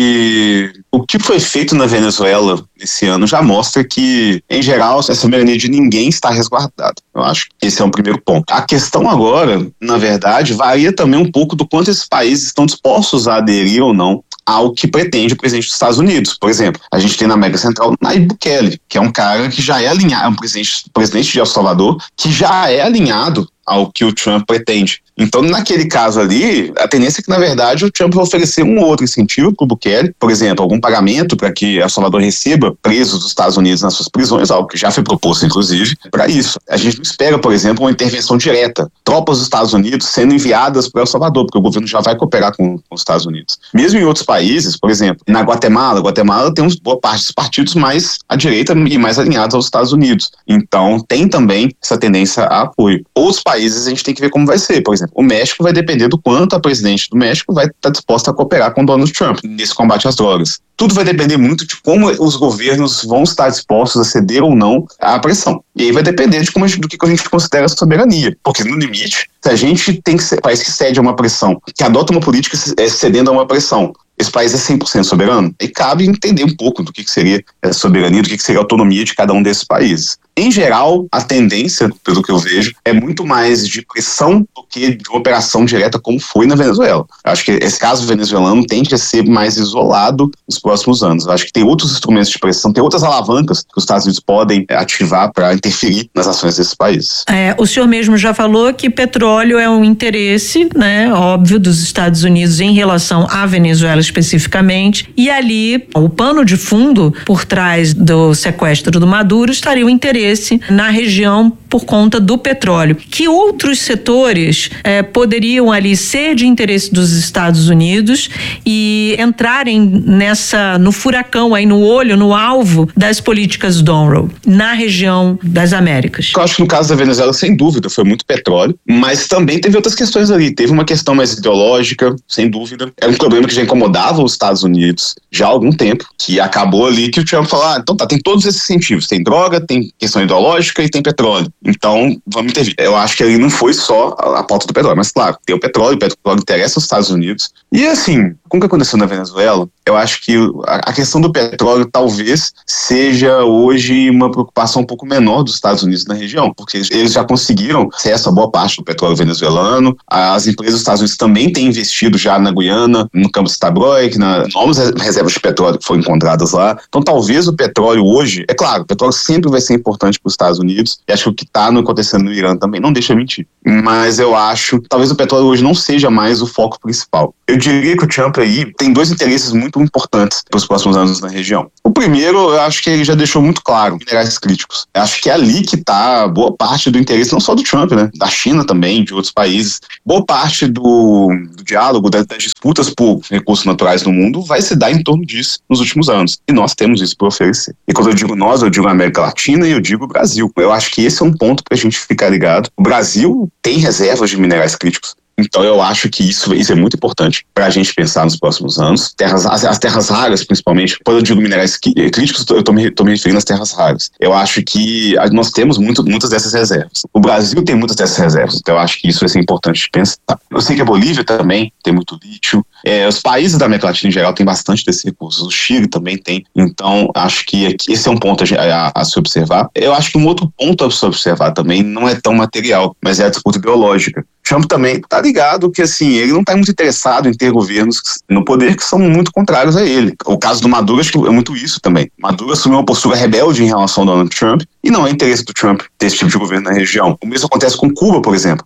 que o que foi feito na Venezuela esse ano já mostra que, em geral, essa soberania de ninguém está resguardada. Eu acho que esse é um primeiro ponto. A questão agora, na verdade, varia também um pouco do quanto esses países estão dispostos a aderir ou não ao que pretende o presidente dos Estados Unidos. Por exemplo, a gente tem na América Central Nayib Bukele, que é um cara que já é alinhado, é um presidente de El Salvador, que já é alinhado ao que o Trump pretende. Então, naquele caso ali, a tendência é que, na verdade, o Trump vai oferecer um outro incentivo para o Bukele, por exemplo, algum pagamento para que El Salvador receba presos dos Estados Unidos nas suas prisões, algo que já foi proposto, inclusive, para isso. A gente não espera, por exemplo, uma intervenção direta, tropas dos Estados Unidos sendo enviadas para El Salvador, porque o governo já vai cooperar com os Estados Unidos. Mesmo em outros países, por exemplo, na Guatemala tem boa parte dos partidos mais à direita e mais alinhados aos Estados Unidos. Então, tem também essa tendência a apoio. Outros países a gente tem que ver como vai ser. Por exemplo, o México vai depender do quanto a presidente do México vai estar disposta a cooperar com Donald Trump nesse combate às drogas. Tudo vai depender muito de como os governos vão estar dispostos a ceder ou não à pressão. E aí vai depender do que a gente considera soberania. Porque, no limite, se a gente tem que ser país que cede a uma pressão, que adota uma política cedendo a uma pressão, esse país é 100% soberano? E cabe entender um pouco do que seria soberania, do que seria a autonomia de cada um desses países. Em geral, a tendência, pelo que eu vejo, é muito mais de pressão do que de uma operação direta como foi na Venezuela. Eu acho que esse caso venezuelano tende a ser mais isolado nos próximos anos. Eu acho que tem outros instrumentos de pressão, tem outras alavancas que os Estados Unidos podem ativar para interferir nas ações desses países. O senhor mesmo já falou que petróleo é um interesse, né, óbvio, dos Estados Unidos em relação à Venezuela especificamente, e ali o pano de fundo por trás do sequestro do Maduro estaria o interesse na região por conta do petróleo. Que outros setores poderiam ali ser de interesse dos Estados Unidos e entrarem no furacão, aí no olho, no alvo das políticas Donroe, na região das Américas? Eu acho que no caso da Venezuela, sem dúvida, foi muito petróleo, mas também teve outras questões ali. Teve uma questão mais ideológica, sem dúvida. É um problema que já incomodava os Estados Unidos já há algum tempo, que acabou ali que o Trump falou, então tá, tem todos esses incentivos, tem droga, tem questão ideológica e tem petróleo. Então, vamos intervir. Eu acho que ali não foi só a pauta do petróleo, mas claro, tem o petróleo interessa os Estados Unidos. E assim, com o que aconteceu na Venezuela, eu acho que a questão do petróleo talvez seja hoje uma preocupação um pouco menor dos Estados Unidos na região, porque eles já conseguiram acesso a boa parte do petróleo venezuelano. As empresas dos Estados Unidos também têm investido já na Guiana, no campo de Stabroek, na novas reservas de petróleo que foram encontradas lá. Então talvez o petróleo hoje, é claro, o petróleo sempre vai ser importante para os Estados Unidos, e acho que o que está acontecendo no Irã também não deixa mentir. Mas eu acho que talvez o petróleo hoje não seja mais o foco principal. Eu diria que o Trump aí tem dois interesses muito importantes para os próximos anos na região. O primeiro, eu acho que ele já deixou muito claro, minerais críticos. Eu acho que é ali que está boa parte do interesse, não só do Trump, né? Da China também, de outros países. Boa parte do diálogo, das disputas por recursos naturais no mundo vai se dar em torno disso nos últimos anos. E nós temos isso para oferecer. E quando eu digo nós, eu digo a América Latina e eu digo o Brasil. Eu acho que esse é um ponto para a gente ficar ligado. O Brasil tem reservas de minerais críticos. Então eu acho que isso é muito importante para a gente pensar nos próximos anos. As terras raras, principalmente, quando eu digo minerais críticos, eu estou me referindo às terras raras. Eu acho que nós temos muitas dessas reservas. O Brasil tem muitas dessas reservas, então eu acho que isso vai ser importante de pensar. Eu sei que a Bolívia também tem muito lítio. Os países da América Latina em geral têm bastante desses recursos. O Chile também tem. Então acho que esse é um ponto a se observar. Eu acho que um outro ponto a se observar também não é tão material, mas é a disputa ideológica. Trump também está ligado que, assim, ele não está muito interessado em ter governos no poder que são muito contrários a ele. O caso do Maduro, acho que é muito isso também. Maduro assumiu uma postura rebelde em relação ao Donald Trump e não é interesse do Trump ter esse tipo de governo na região. O mesmo acontece com Cuba, por exemplo.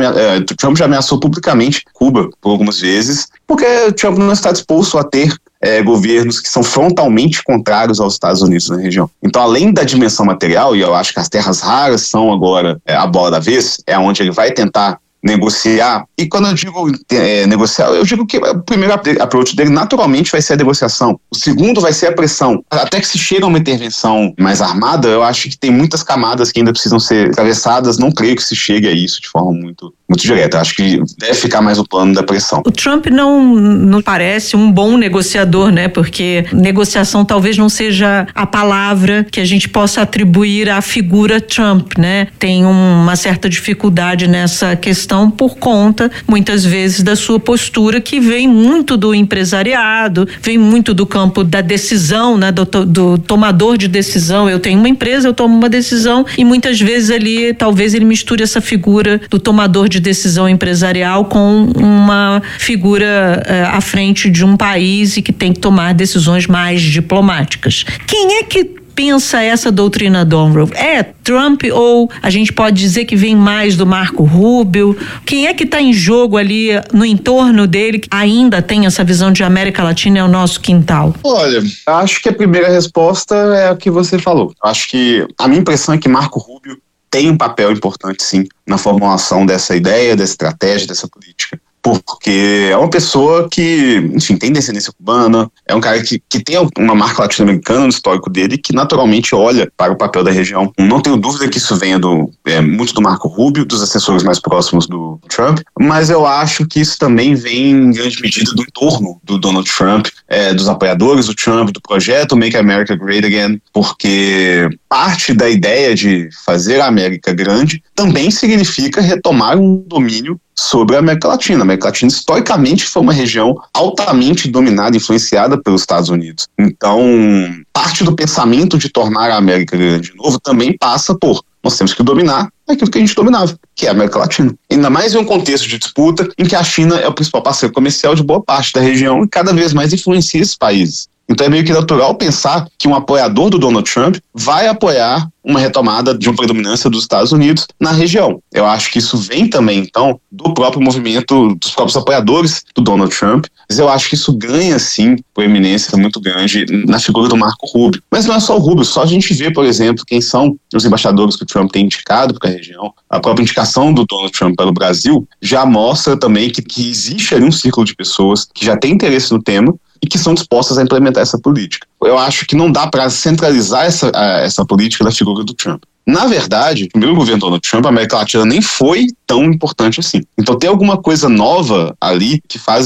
Trump já ameaçou publicamente Cuba por algumas vezes, porque Trump não está disposto a ter governos que são frontalmente contrários aos Estados Unidos na região. Então, além da dimensão material, e eu acho que as terras raras são agora a bola da vez, é onde ele vai tentar negociar. E quando eu digo negociar, eu digo que o primeiro approach dele naturalmente vai ser a negociação. O segundo vai ser a pressão. Até que se chega a uma intervenção mais armada, eu acho que tem muitas camadas que ainda precisam ser atravessadas. Não creio que se chegue a isso de forma muito direta. Eu acho que deve ficar mais o plano da pressão. O Trump não parece um bom negociador, né? Porque negociação talvez não seja a palavra que a gente possa atribuir à figura Trump, né? Tem uma certa dificuldade nessa questão por conta, muitas vezes, da sua postura que vem muito do empresariado, vem muito do campo da decisão, né? Do tomador de decisão. Eu tenho uma empresa, eu tomo uma decisão e muitas vezes ali, talvez ele misture essa figura do tomador de decisão empresarial com uma figura à frente de um país e que tem que tomar decisões mais diplomáticas. Quem é que pensa essa doutrina Donroe? É Trump ou a gente pode dizer que vem mais do Marco Rubio? Quem é que está em jogo ali no entorno dele que ainda tem essa visão de América Latina é o nosso quintal? Olha, acho que a primeira resposta é a que você falou. Acho que a minha impressão é que Marco Rubio tem um papel importante, sim, na formulação dessa ideia, dessa estratégia, dessa política. Porque é uma pessoa que, enfim, tem descendência cubana, é um cara que tem uma marca latino-americana no histórico dele, que naturalmente olha para o papel da região. Não tenho dúvida que isso venha muito do Marco Rubio, dos assessores mais próximos do Trump, mas eu acho que isso também vem em grande medida do entorno do Donald Trump, dos apoiadores do Trump, do projeto Make America Great Again, porque parte da ideia de fazer a América grande também significa retomar um domínio sobre a América Latina. A América Latina, historicamente, foi uma região altamente dominada, influenciada pelos Estados Unidos. Então, parte do pensamento de tornar a América grande de novo também passa por nós temos que dominar aquilo que a gente dominava, que é a América Latina. Ainda mais em um contexto de disputa em que a China é o principal parceiro comercial de boa parte da região e cada vez mais influencia esses países. Então é meio que natural pensar que um apoiador do Donald Trump vai apoiar uma retomada de uma predominância dos Estados Unidos na região. Eu acho que isso vem também, então, do próprio movimento, dos próprios apoiadores do Donald Trump, mas eu acho que isso ganha, sim, proeminência muito grande na figura do Marco Rubio. Mas não é só o Rubio, só a gente vê, por exemplo, quem são os embaixadores que o Trump tem indicado para a região. A própria indicação do Donald Trump para o Brasil já mostra também que existe ali um círculo de pessoas que já tem interesse no tema e que são dispostas a implementar essa política. Eu acho que não dá para centralizar essa política da figura do Trump. Na verdade, no primeiro governo Donald Trump, a América Latina nem foi tão importante assim. Então tem alguma coisa nova ali que faz isso.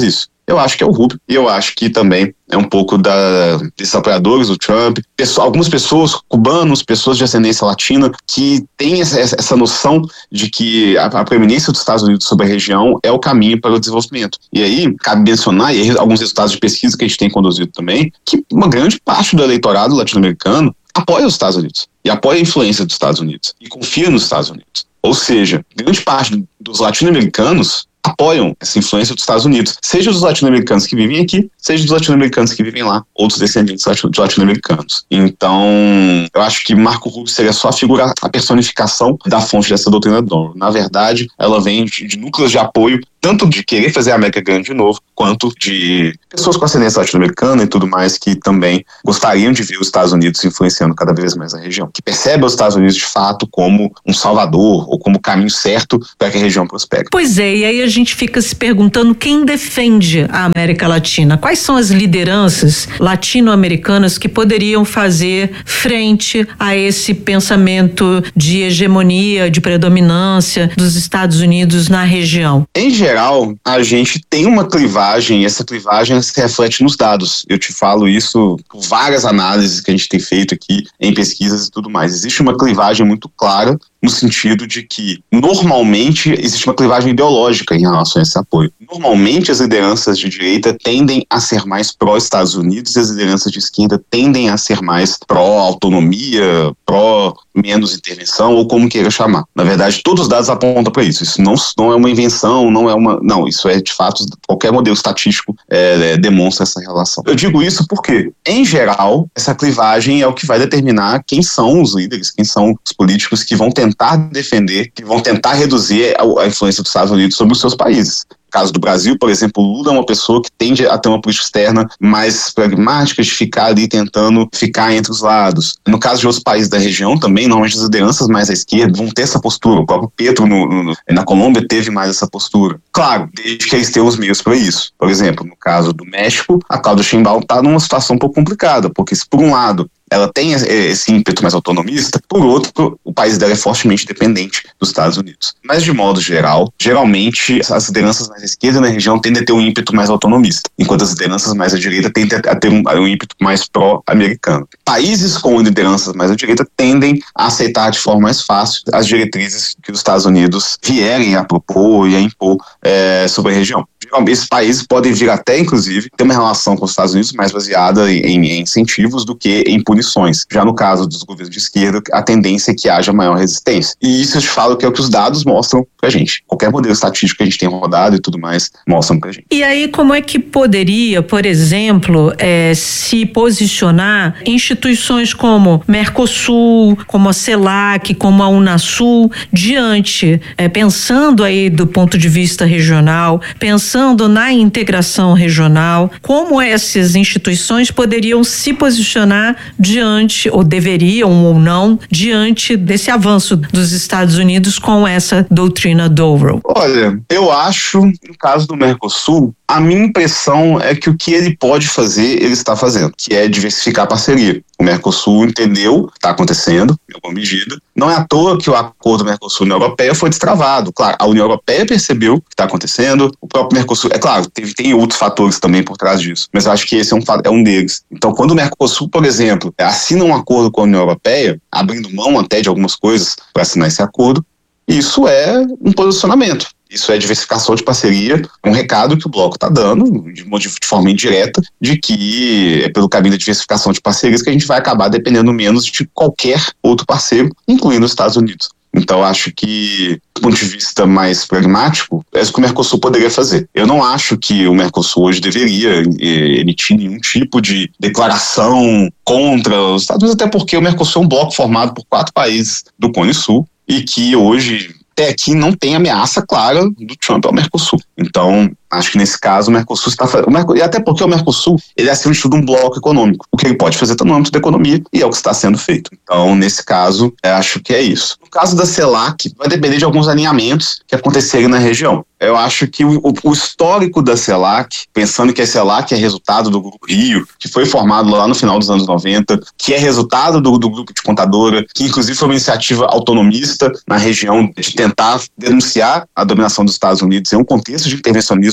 Eu acho que é o Rubio. E eu acho que também é um pouco desses apoiadores do Trump. Algumas pessoas, cubanos, pessoas de ascendência latina, que têm essa noção de que a preeminência dos Estados Unidos sobre a região é o caminho para o desenvolvimento. E aí, cabe mencionar, e aí, alguns resultados de pesquisa que a gente tem conduzido também, que uma grande parte do eleitorado latino-americano apoia os Estados Unidos e apoia a influência dos Estados Unidos e confia nos Estados Unidos. Ou seja, grande parte dos latino-americanos apoiam essa influência dos Estados Unidos, seja dos latino-americanos que vivem aqui, seja dos latino-americanos que vivem lá, outros descendentes de latino-americanos. Então, eu acho que Marco Rubio seria só a personificação da fonte dessa doutrina Donroe. Na verdade, ela vem de núcleos de apoio, tanto de querer fazer a América grande de novo, quanto de pessoas com ascendência latino-americana e tudo mais que também gostariam de ver os Estados Unidos influenciando cada vez mais a região, que percebem os Estados Unidos de fato como um salvador ou como o caminho certo para que a região prospere. Pois é, e aí a gente fica se perguntando quem defende a América Latina. Quais são as lideranças latino-americanas que poderiam fazer frente a esse pensamento de hegemonia, de predominância dos Estados Unidos na região? Em geral, a gente tem uma clivagem, e essa clivagem se reflete nos dados. Eu te falo isso por várias análises que a gente tem feito aqui em pesquisas e tudo mais. Existe uma clivagem muito clara no sentido de que, normalmente, existe uma clivagem ideológica em relação a esse apoio. Normalmente, as lideranças de direita tendem a ser mais pró-Estados Unidos e as lideranças de esquerda tendem a ser mais pró-autonomia, pró-menos intervenção, ou como queira chamar. Na verdade, todos os dados apontam para isso. Isso não é uma invenção, não, isso é, de fato, qualquer modelo estatístico demonstra essa relação. Eu digo isso porque, em geral, essa clivagem é o que vai determinar quem são os líderes, quem são os políticos que vão tentar defender, que vão tentar reduzir a influência dos Estados Unidos sobre os seus países. No caso do Brasil, por exemplo, Lula é uma pessoa que tende a ter uma política externa mais pragmática, de ficar ali tentando ficar entre os lados. No caso de outros países da região também, normalmente as lideranças mais à esquerda vão ter essa postura. O próprio Petro na Colômbia teve mais essa postura. Claro, desde que eles tenham os meios para isso. Por exemplo, no caso do México, a Claudia Sheinbaum está numa situação um pouco complicada, porque se por um lado ela tem esse ímpeto mais autonomista, por outro, o país dela é fortemente dependente dos Estados Unidos. Mas, de modo geral, geralmente, as lideranças mais à esquerda na região tendem a ter um ímpeto mais autonomista, enquanto as lideranças mais à direita tendem a ter um ímpeto mais pró-americano. Países com lideranças mais à direita tendem a aceitar de forma mais fácil as diretrizes que os Estados Unidos vierem a propor e a impor sobre a região. Esses países podem vir até, inclusive, ter uma relação com os Estados Unidos mais baseada em incentivos do que em punições. Já no caso dos governos de esquerda, a tendência é que haja maior resistência. E isso eu te falo que é o que os dados mostram pra gente. Qualquer modelo estatístico que a gente tem rodado e tudo mais, mostram pra gente. E aí, como é que poderia, por exemplo, se posicionar instituições como Mercosul, como a CELAC, como a Unasul, diante, pensando aí do ponto de vista regional, pensando na integração regional, como essas instituições poderiam se posicionar diante, ou deveriam ou não, diante desse avanço dos Estados Unidos com essa doutrina Donroe? Olha, eu acho, no caso do Mercosul, a minha impressão é que o que ele pode fazer, ele está fazendo, que é diversificar a parceria. O Mercosul entendeu o que está acontecendo, em alguma medida. Não é à toa que o acordo Mercosul-União Europeia foi destravado. Claro, a União Europeia percebeu o que está acontecendo, o próprio Mercosul, é claro, tem outros fatores também por trás disso, mas eu acho que esse é um deles. Então, quando o Mercosul, por exemplo, assina um acordo com a União Europeia, abrindo mão até de algumas coisas para assinar esse acordo, isso é um posicionamento. Isso é diversificação de parceria, um recado que o Bloco está dando, de forma indireta, de que é pelo caminho da diversificação de parcerias que a gente vai acabar dependendo menos de qualquer outro parceiro, incluindo os Estados Unidos. Então, acho que, do ponto de vista mais pragmático, é isso que o Mercosul poderia fazer. Eu não acho que o Mercosul hoje deveria emitir nenhum tipo de declaração contra os Estados Unidos, até porque o Mercosul é um bloco formado por 4 países do Cone Sul e que hoje, até aqui, não tem ameaça clara do Trump ao Mercosul. Então, acho que nesse caso o Mercosul está fazendo. E até porque o Mercosul, ele é acima de tudo um bloco econômico. O que ele pode fazer está no âmbito da economia e é o que está sendo feito. Então, nesse caso, acho que é isso. No caso da CELAC, vai depender de alguns alinhamentos que acontecerem na região. Eu acho que o histórico da CELAC, pensando que a CELAC é resultado do Grupo Rio, que foi formado lá no final dos anos 90, que é resultado do Grupo de Contadora, que inclusive foi uma iniciativa autonomista na região de tentar denunciar a dominação dos Estados Unidos em um contexto de intervencionismo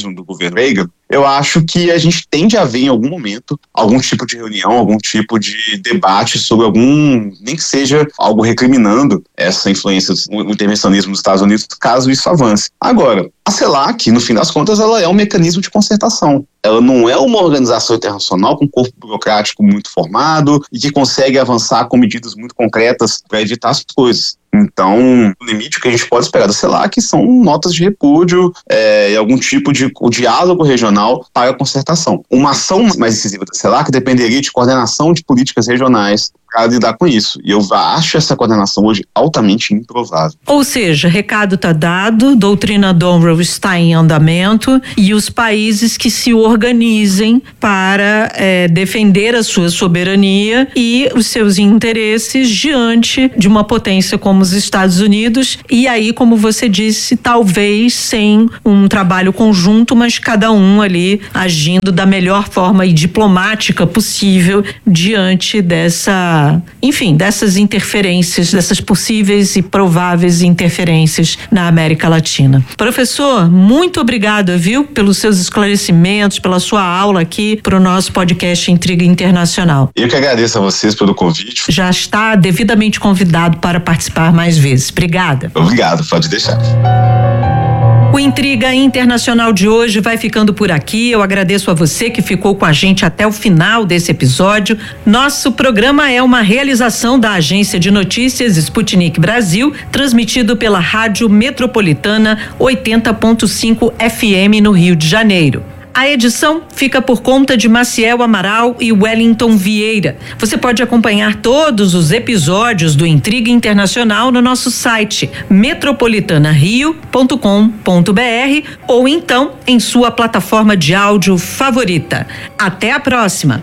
mesmo do governo Reagan, eu acho que a gente tende a ver em algum momento algum tipo de reunião, algum tipo de debate sobre nem que seja algo recriminando essa influência do intervencionismo dos Estados Unidos, caso isso avance. Agora, a CELAC, no fim das contas, ela é um mecanismo de concertação. Ela não é uma organização internacional com um corpo burocrático muito formado e que consegue avançar com medidas muito concretas para evitar as coisas. Então, o limite que a gente pode esperar da CELAC são notas de repúdio e algum tipo de diálogo regional para a concertação. Uma ação mais decisiva da CELAC dependeria de coordenação de políticas regionais para lidar com isso. E eu acho essa coordenação hoje altamente improvável. Ou seja, recado está dado, doutrina Donroe está em andamento e os países que se organizem para defender a sua soberania e os seus interesses diante de uma potência como os Estados Unidos. E aí, como você disse, talvez sem um trabalho conjunto, mas cada um ali agindo da melhor forma e diplomática possível diante dessas interferências, dessas possíveis e prováveis interferências na América Latina. Professor, muito obrigada, viu, pelos seus esclarecimentos, pela sua aula aqui para o nosso podcast Intriga Internacional. Eu que agradeço a vocês pelo convite. Já está devidamente convidado para participar mais vezes. Obrigada. Obrigado, pode deixar. O Intriga Internacional de hoje vai ficando por aqui. Eu agradeço a você que ficou com a gente até o final desse episódio. Nosso programa é uma realização da Agência de Notícias Sputnik Brasil, transmitido pela Rádio Metropolitana 80.5 FM no Rio de Janeiro. A edição fica por conta de Maciel Amaral e Wellington Vieira. Você pode acompanhar todos os episódios do Intriga Internacional no nosso site metropolitanario.com.br ou então em sua plataforma de áudio favorita. Até a próxima!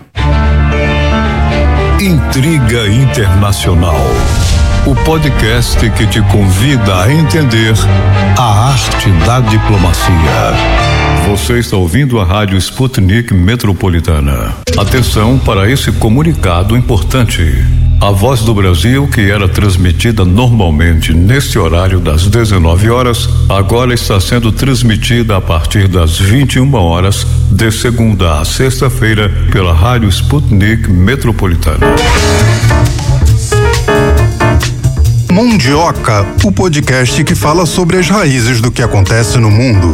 Intriga Internacional, o podcast que te convida a entender a arte da diplomacia. Você está ouvindo a Rádio Sputnik Metropolitana. Atenção para esse comunicado importante. A Voz do Brasil, que era transmitida normalmente neste horário das 19 horas, agora está sendo transmitida a partir das 21 horas, de segunda a sexta-feira, pela Rádio Sputnik Metropolitana. Mundioca, o podcast que fala sobre as raízes do que acontece no mundo.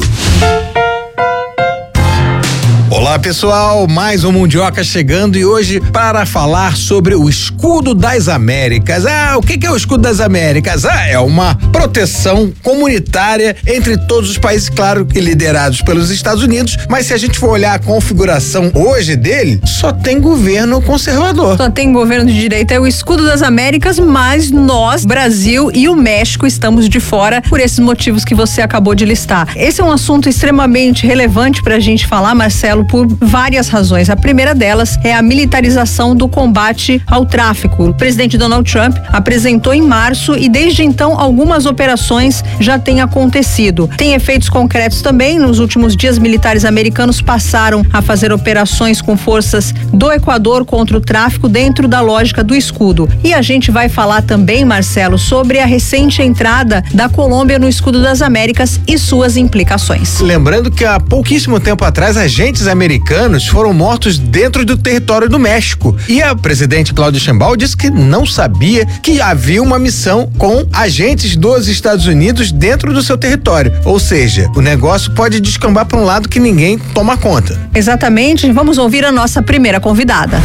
Olá pessoal, mais um Mundioca chegando e hoje para falar sobre o Escudo das Américas. O que é o Escudo das Américas? É uma proteção comunitária entre todos os países, claro que liderados pelos Estados Unidos, mas se a gente for olhar a configuração hoje dele, só tem governo conservador. Só tem governo de direita, é o Escudo das Américas, mas nós, Brasil e o México, estamos de fora por esses motivos que você acabou de listar. Esse é um assunto extremamente relevante pra gente falar, Marcelo, por várias razões. A primeira delas é a militarização do combate ao tráfico. O presidente Donald Trump apresentou em março e desde então algumas operações já têm acontecido. Tem efeitos concretos também. Nos últimos dias, militares americanos passaram a fazer operações com forças do Equador contra o tráfico dentro da lógica do escudo. E a gente vai falar também, Marcelo, sobre a recente entrada da Colômbia no Escudo das Américas e suas implicações. Lembrando que há pouquíssimo tempo atrás, agentes americanos foram mortos dentro do território do México. E a presidente Cláudia Sheinbaum disse que não sabia que havia uma missão com agentes dos Estados Unidos dentro do seu território. Ou seja, o negócio pode descambar para um lado que ninguém toma conta. Exatamente. Vamos ouvir a nossa primeira convidada.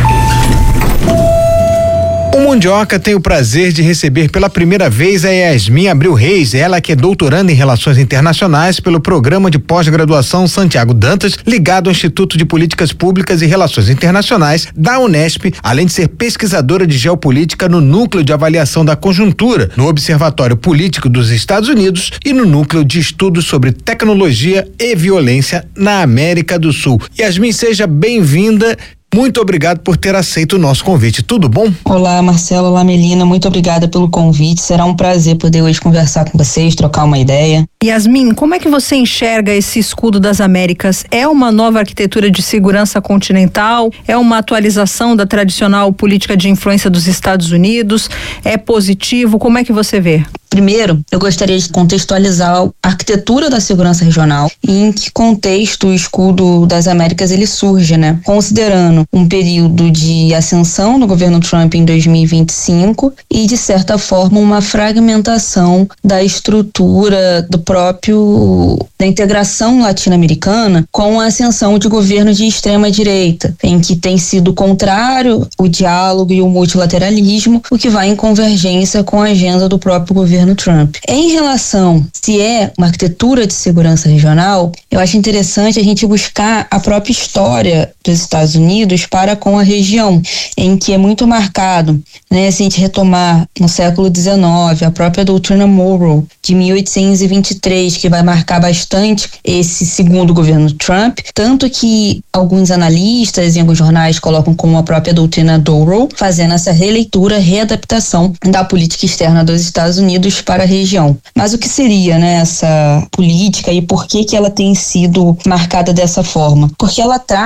O Mundioca tem o prazer de receber pela primeira vez a Yasmin Abreu Reis, ela que é doutoranda em Relações Internacionais pelo Programa de Pós-Graduação Santiago Dantas, ligado ao Instituto de Políticas Públicas e Relações Internacionais da Unesp, além de ser pesquisadora de geopolítica no Núcleo de Avaliação da Conjuntura, no Observatório Político dos Estados Unidos e no Núcleo de Estudos sobre Tecnologia e Violência na América do Sul. Yasmin, seja bem-vinda. Muito obrigado por ter aceito o nosso convite. Tudo bom? Olá, Marcelo. Olá, Melina. Muito obrigada pelo convite. Será um prazer poder hoje conversar com vocês, trocar uma ideia. Yasmin, como é que você enxerga esse Escudo das Américas? É uma nova arquitetura de segurança continental? É uma atualização da tradicional política de influência dos Estados Unidos? É positivo? Como é que você vê? Primeiro, eu gostaria de contextualizar a arquitetura da segurança regional e em que contexto o escudo das Américas ele surge, né? Considerando um período de ascensão do governo Trump em 2025 e, de certa forma, uma fragmentação da estrutura da integração latino-americana com a ascensão de governos de extrema-direita, em que tem sido contrário o diálogo e o multilateralismo, o que vai em convergência com a agenda do próprio governo Trump. Em relação se é uma arquitetura de segurança regional, eu acho interessante a gente buscar a própria história dos Estados Unidos para com a região, em que é muito marcado, né, se a gente retomar no século XIX, a própria doutrina Monroe, de 1823, que vai marcar bastante esse segundo governo Trump, tanto que alguns analistas em alguns jornais colocam como a própria doutrina Monroe, fazendo essa releitura, readaptação da política externa dos Estados Unidos para a região. Mas o que seria, né, essa política e por que ela tem sido marcada dessa forma? Porque ela traz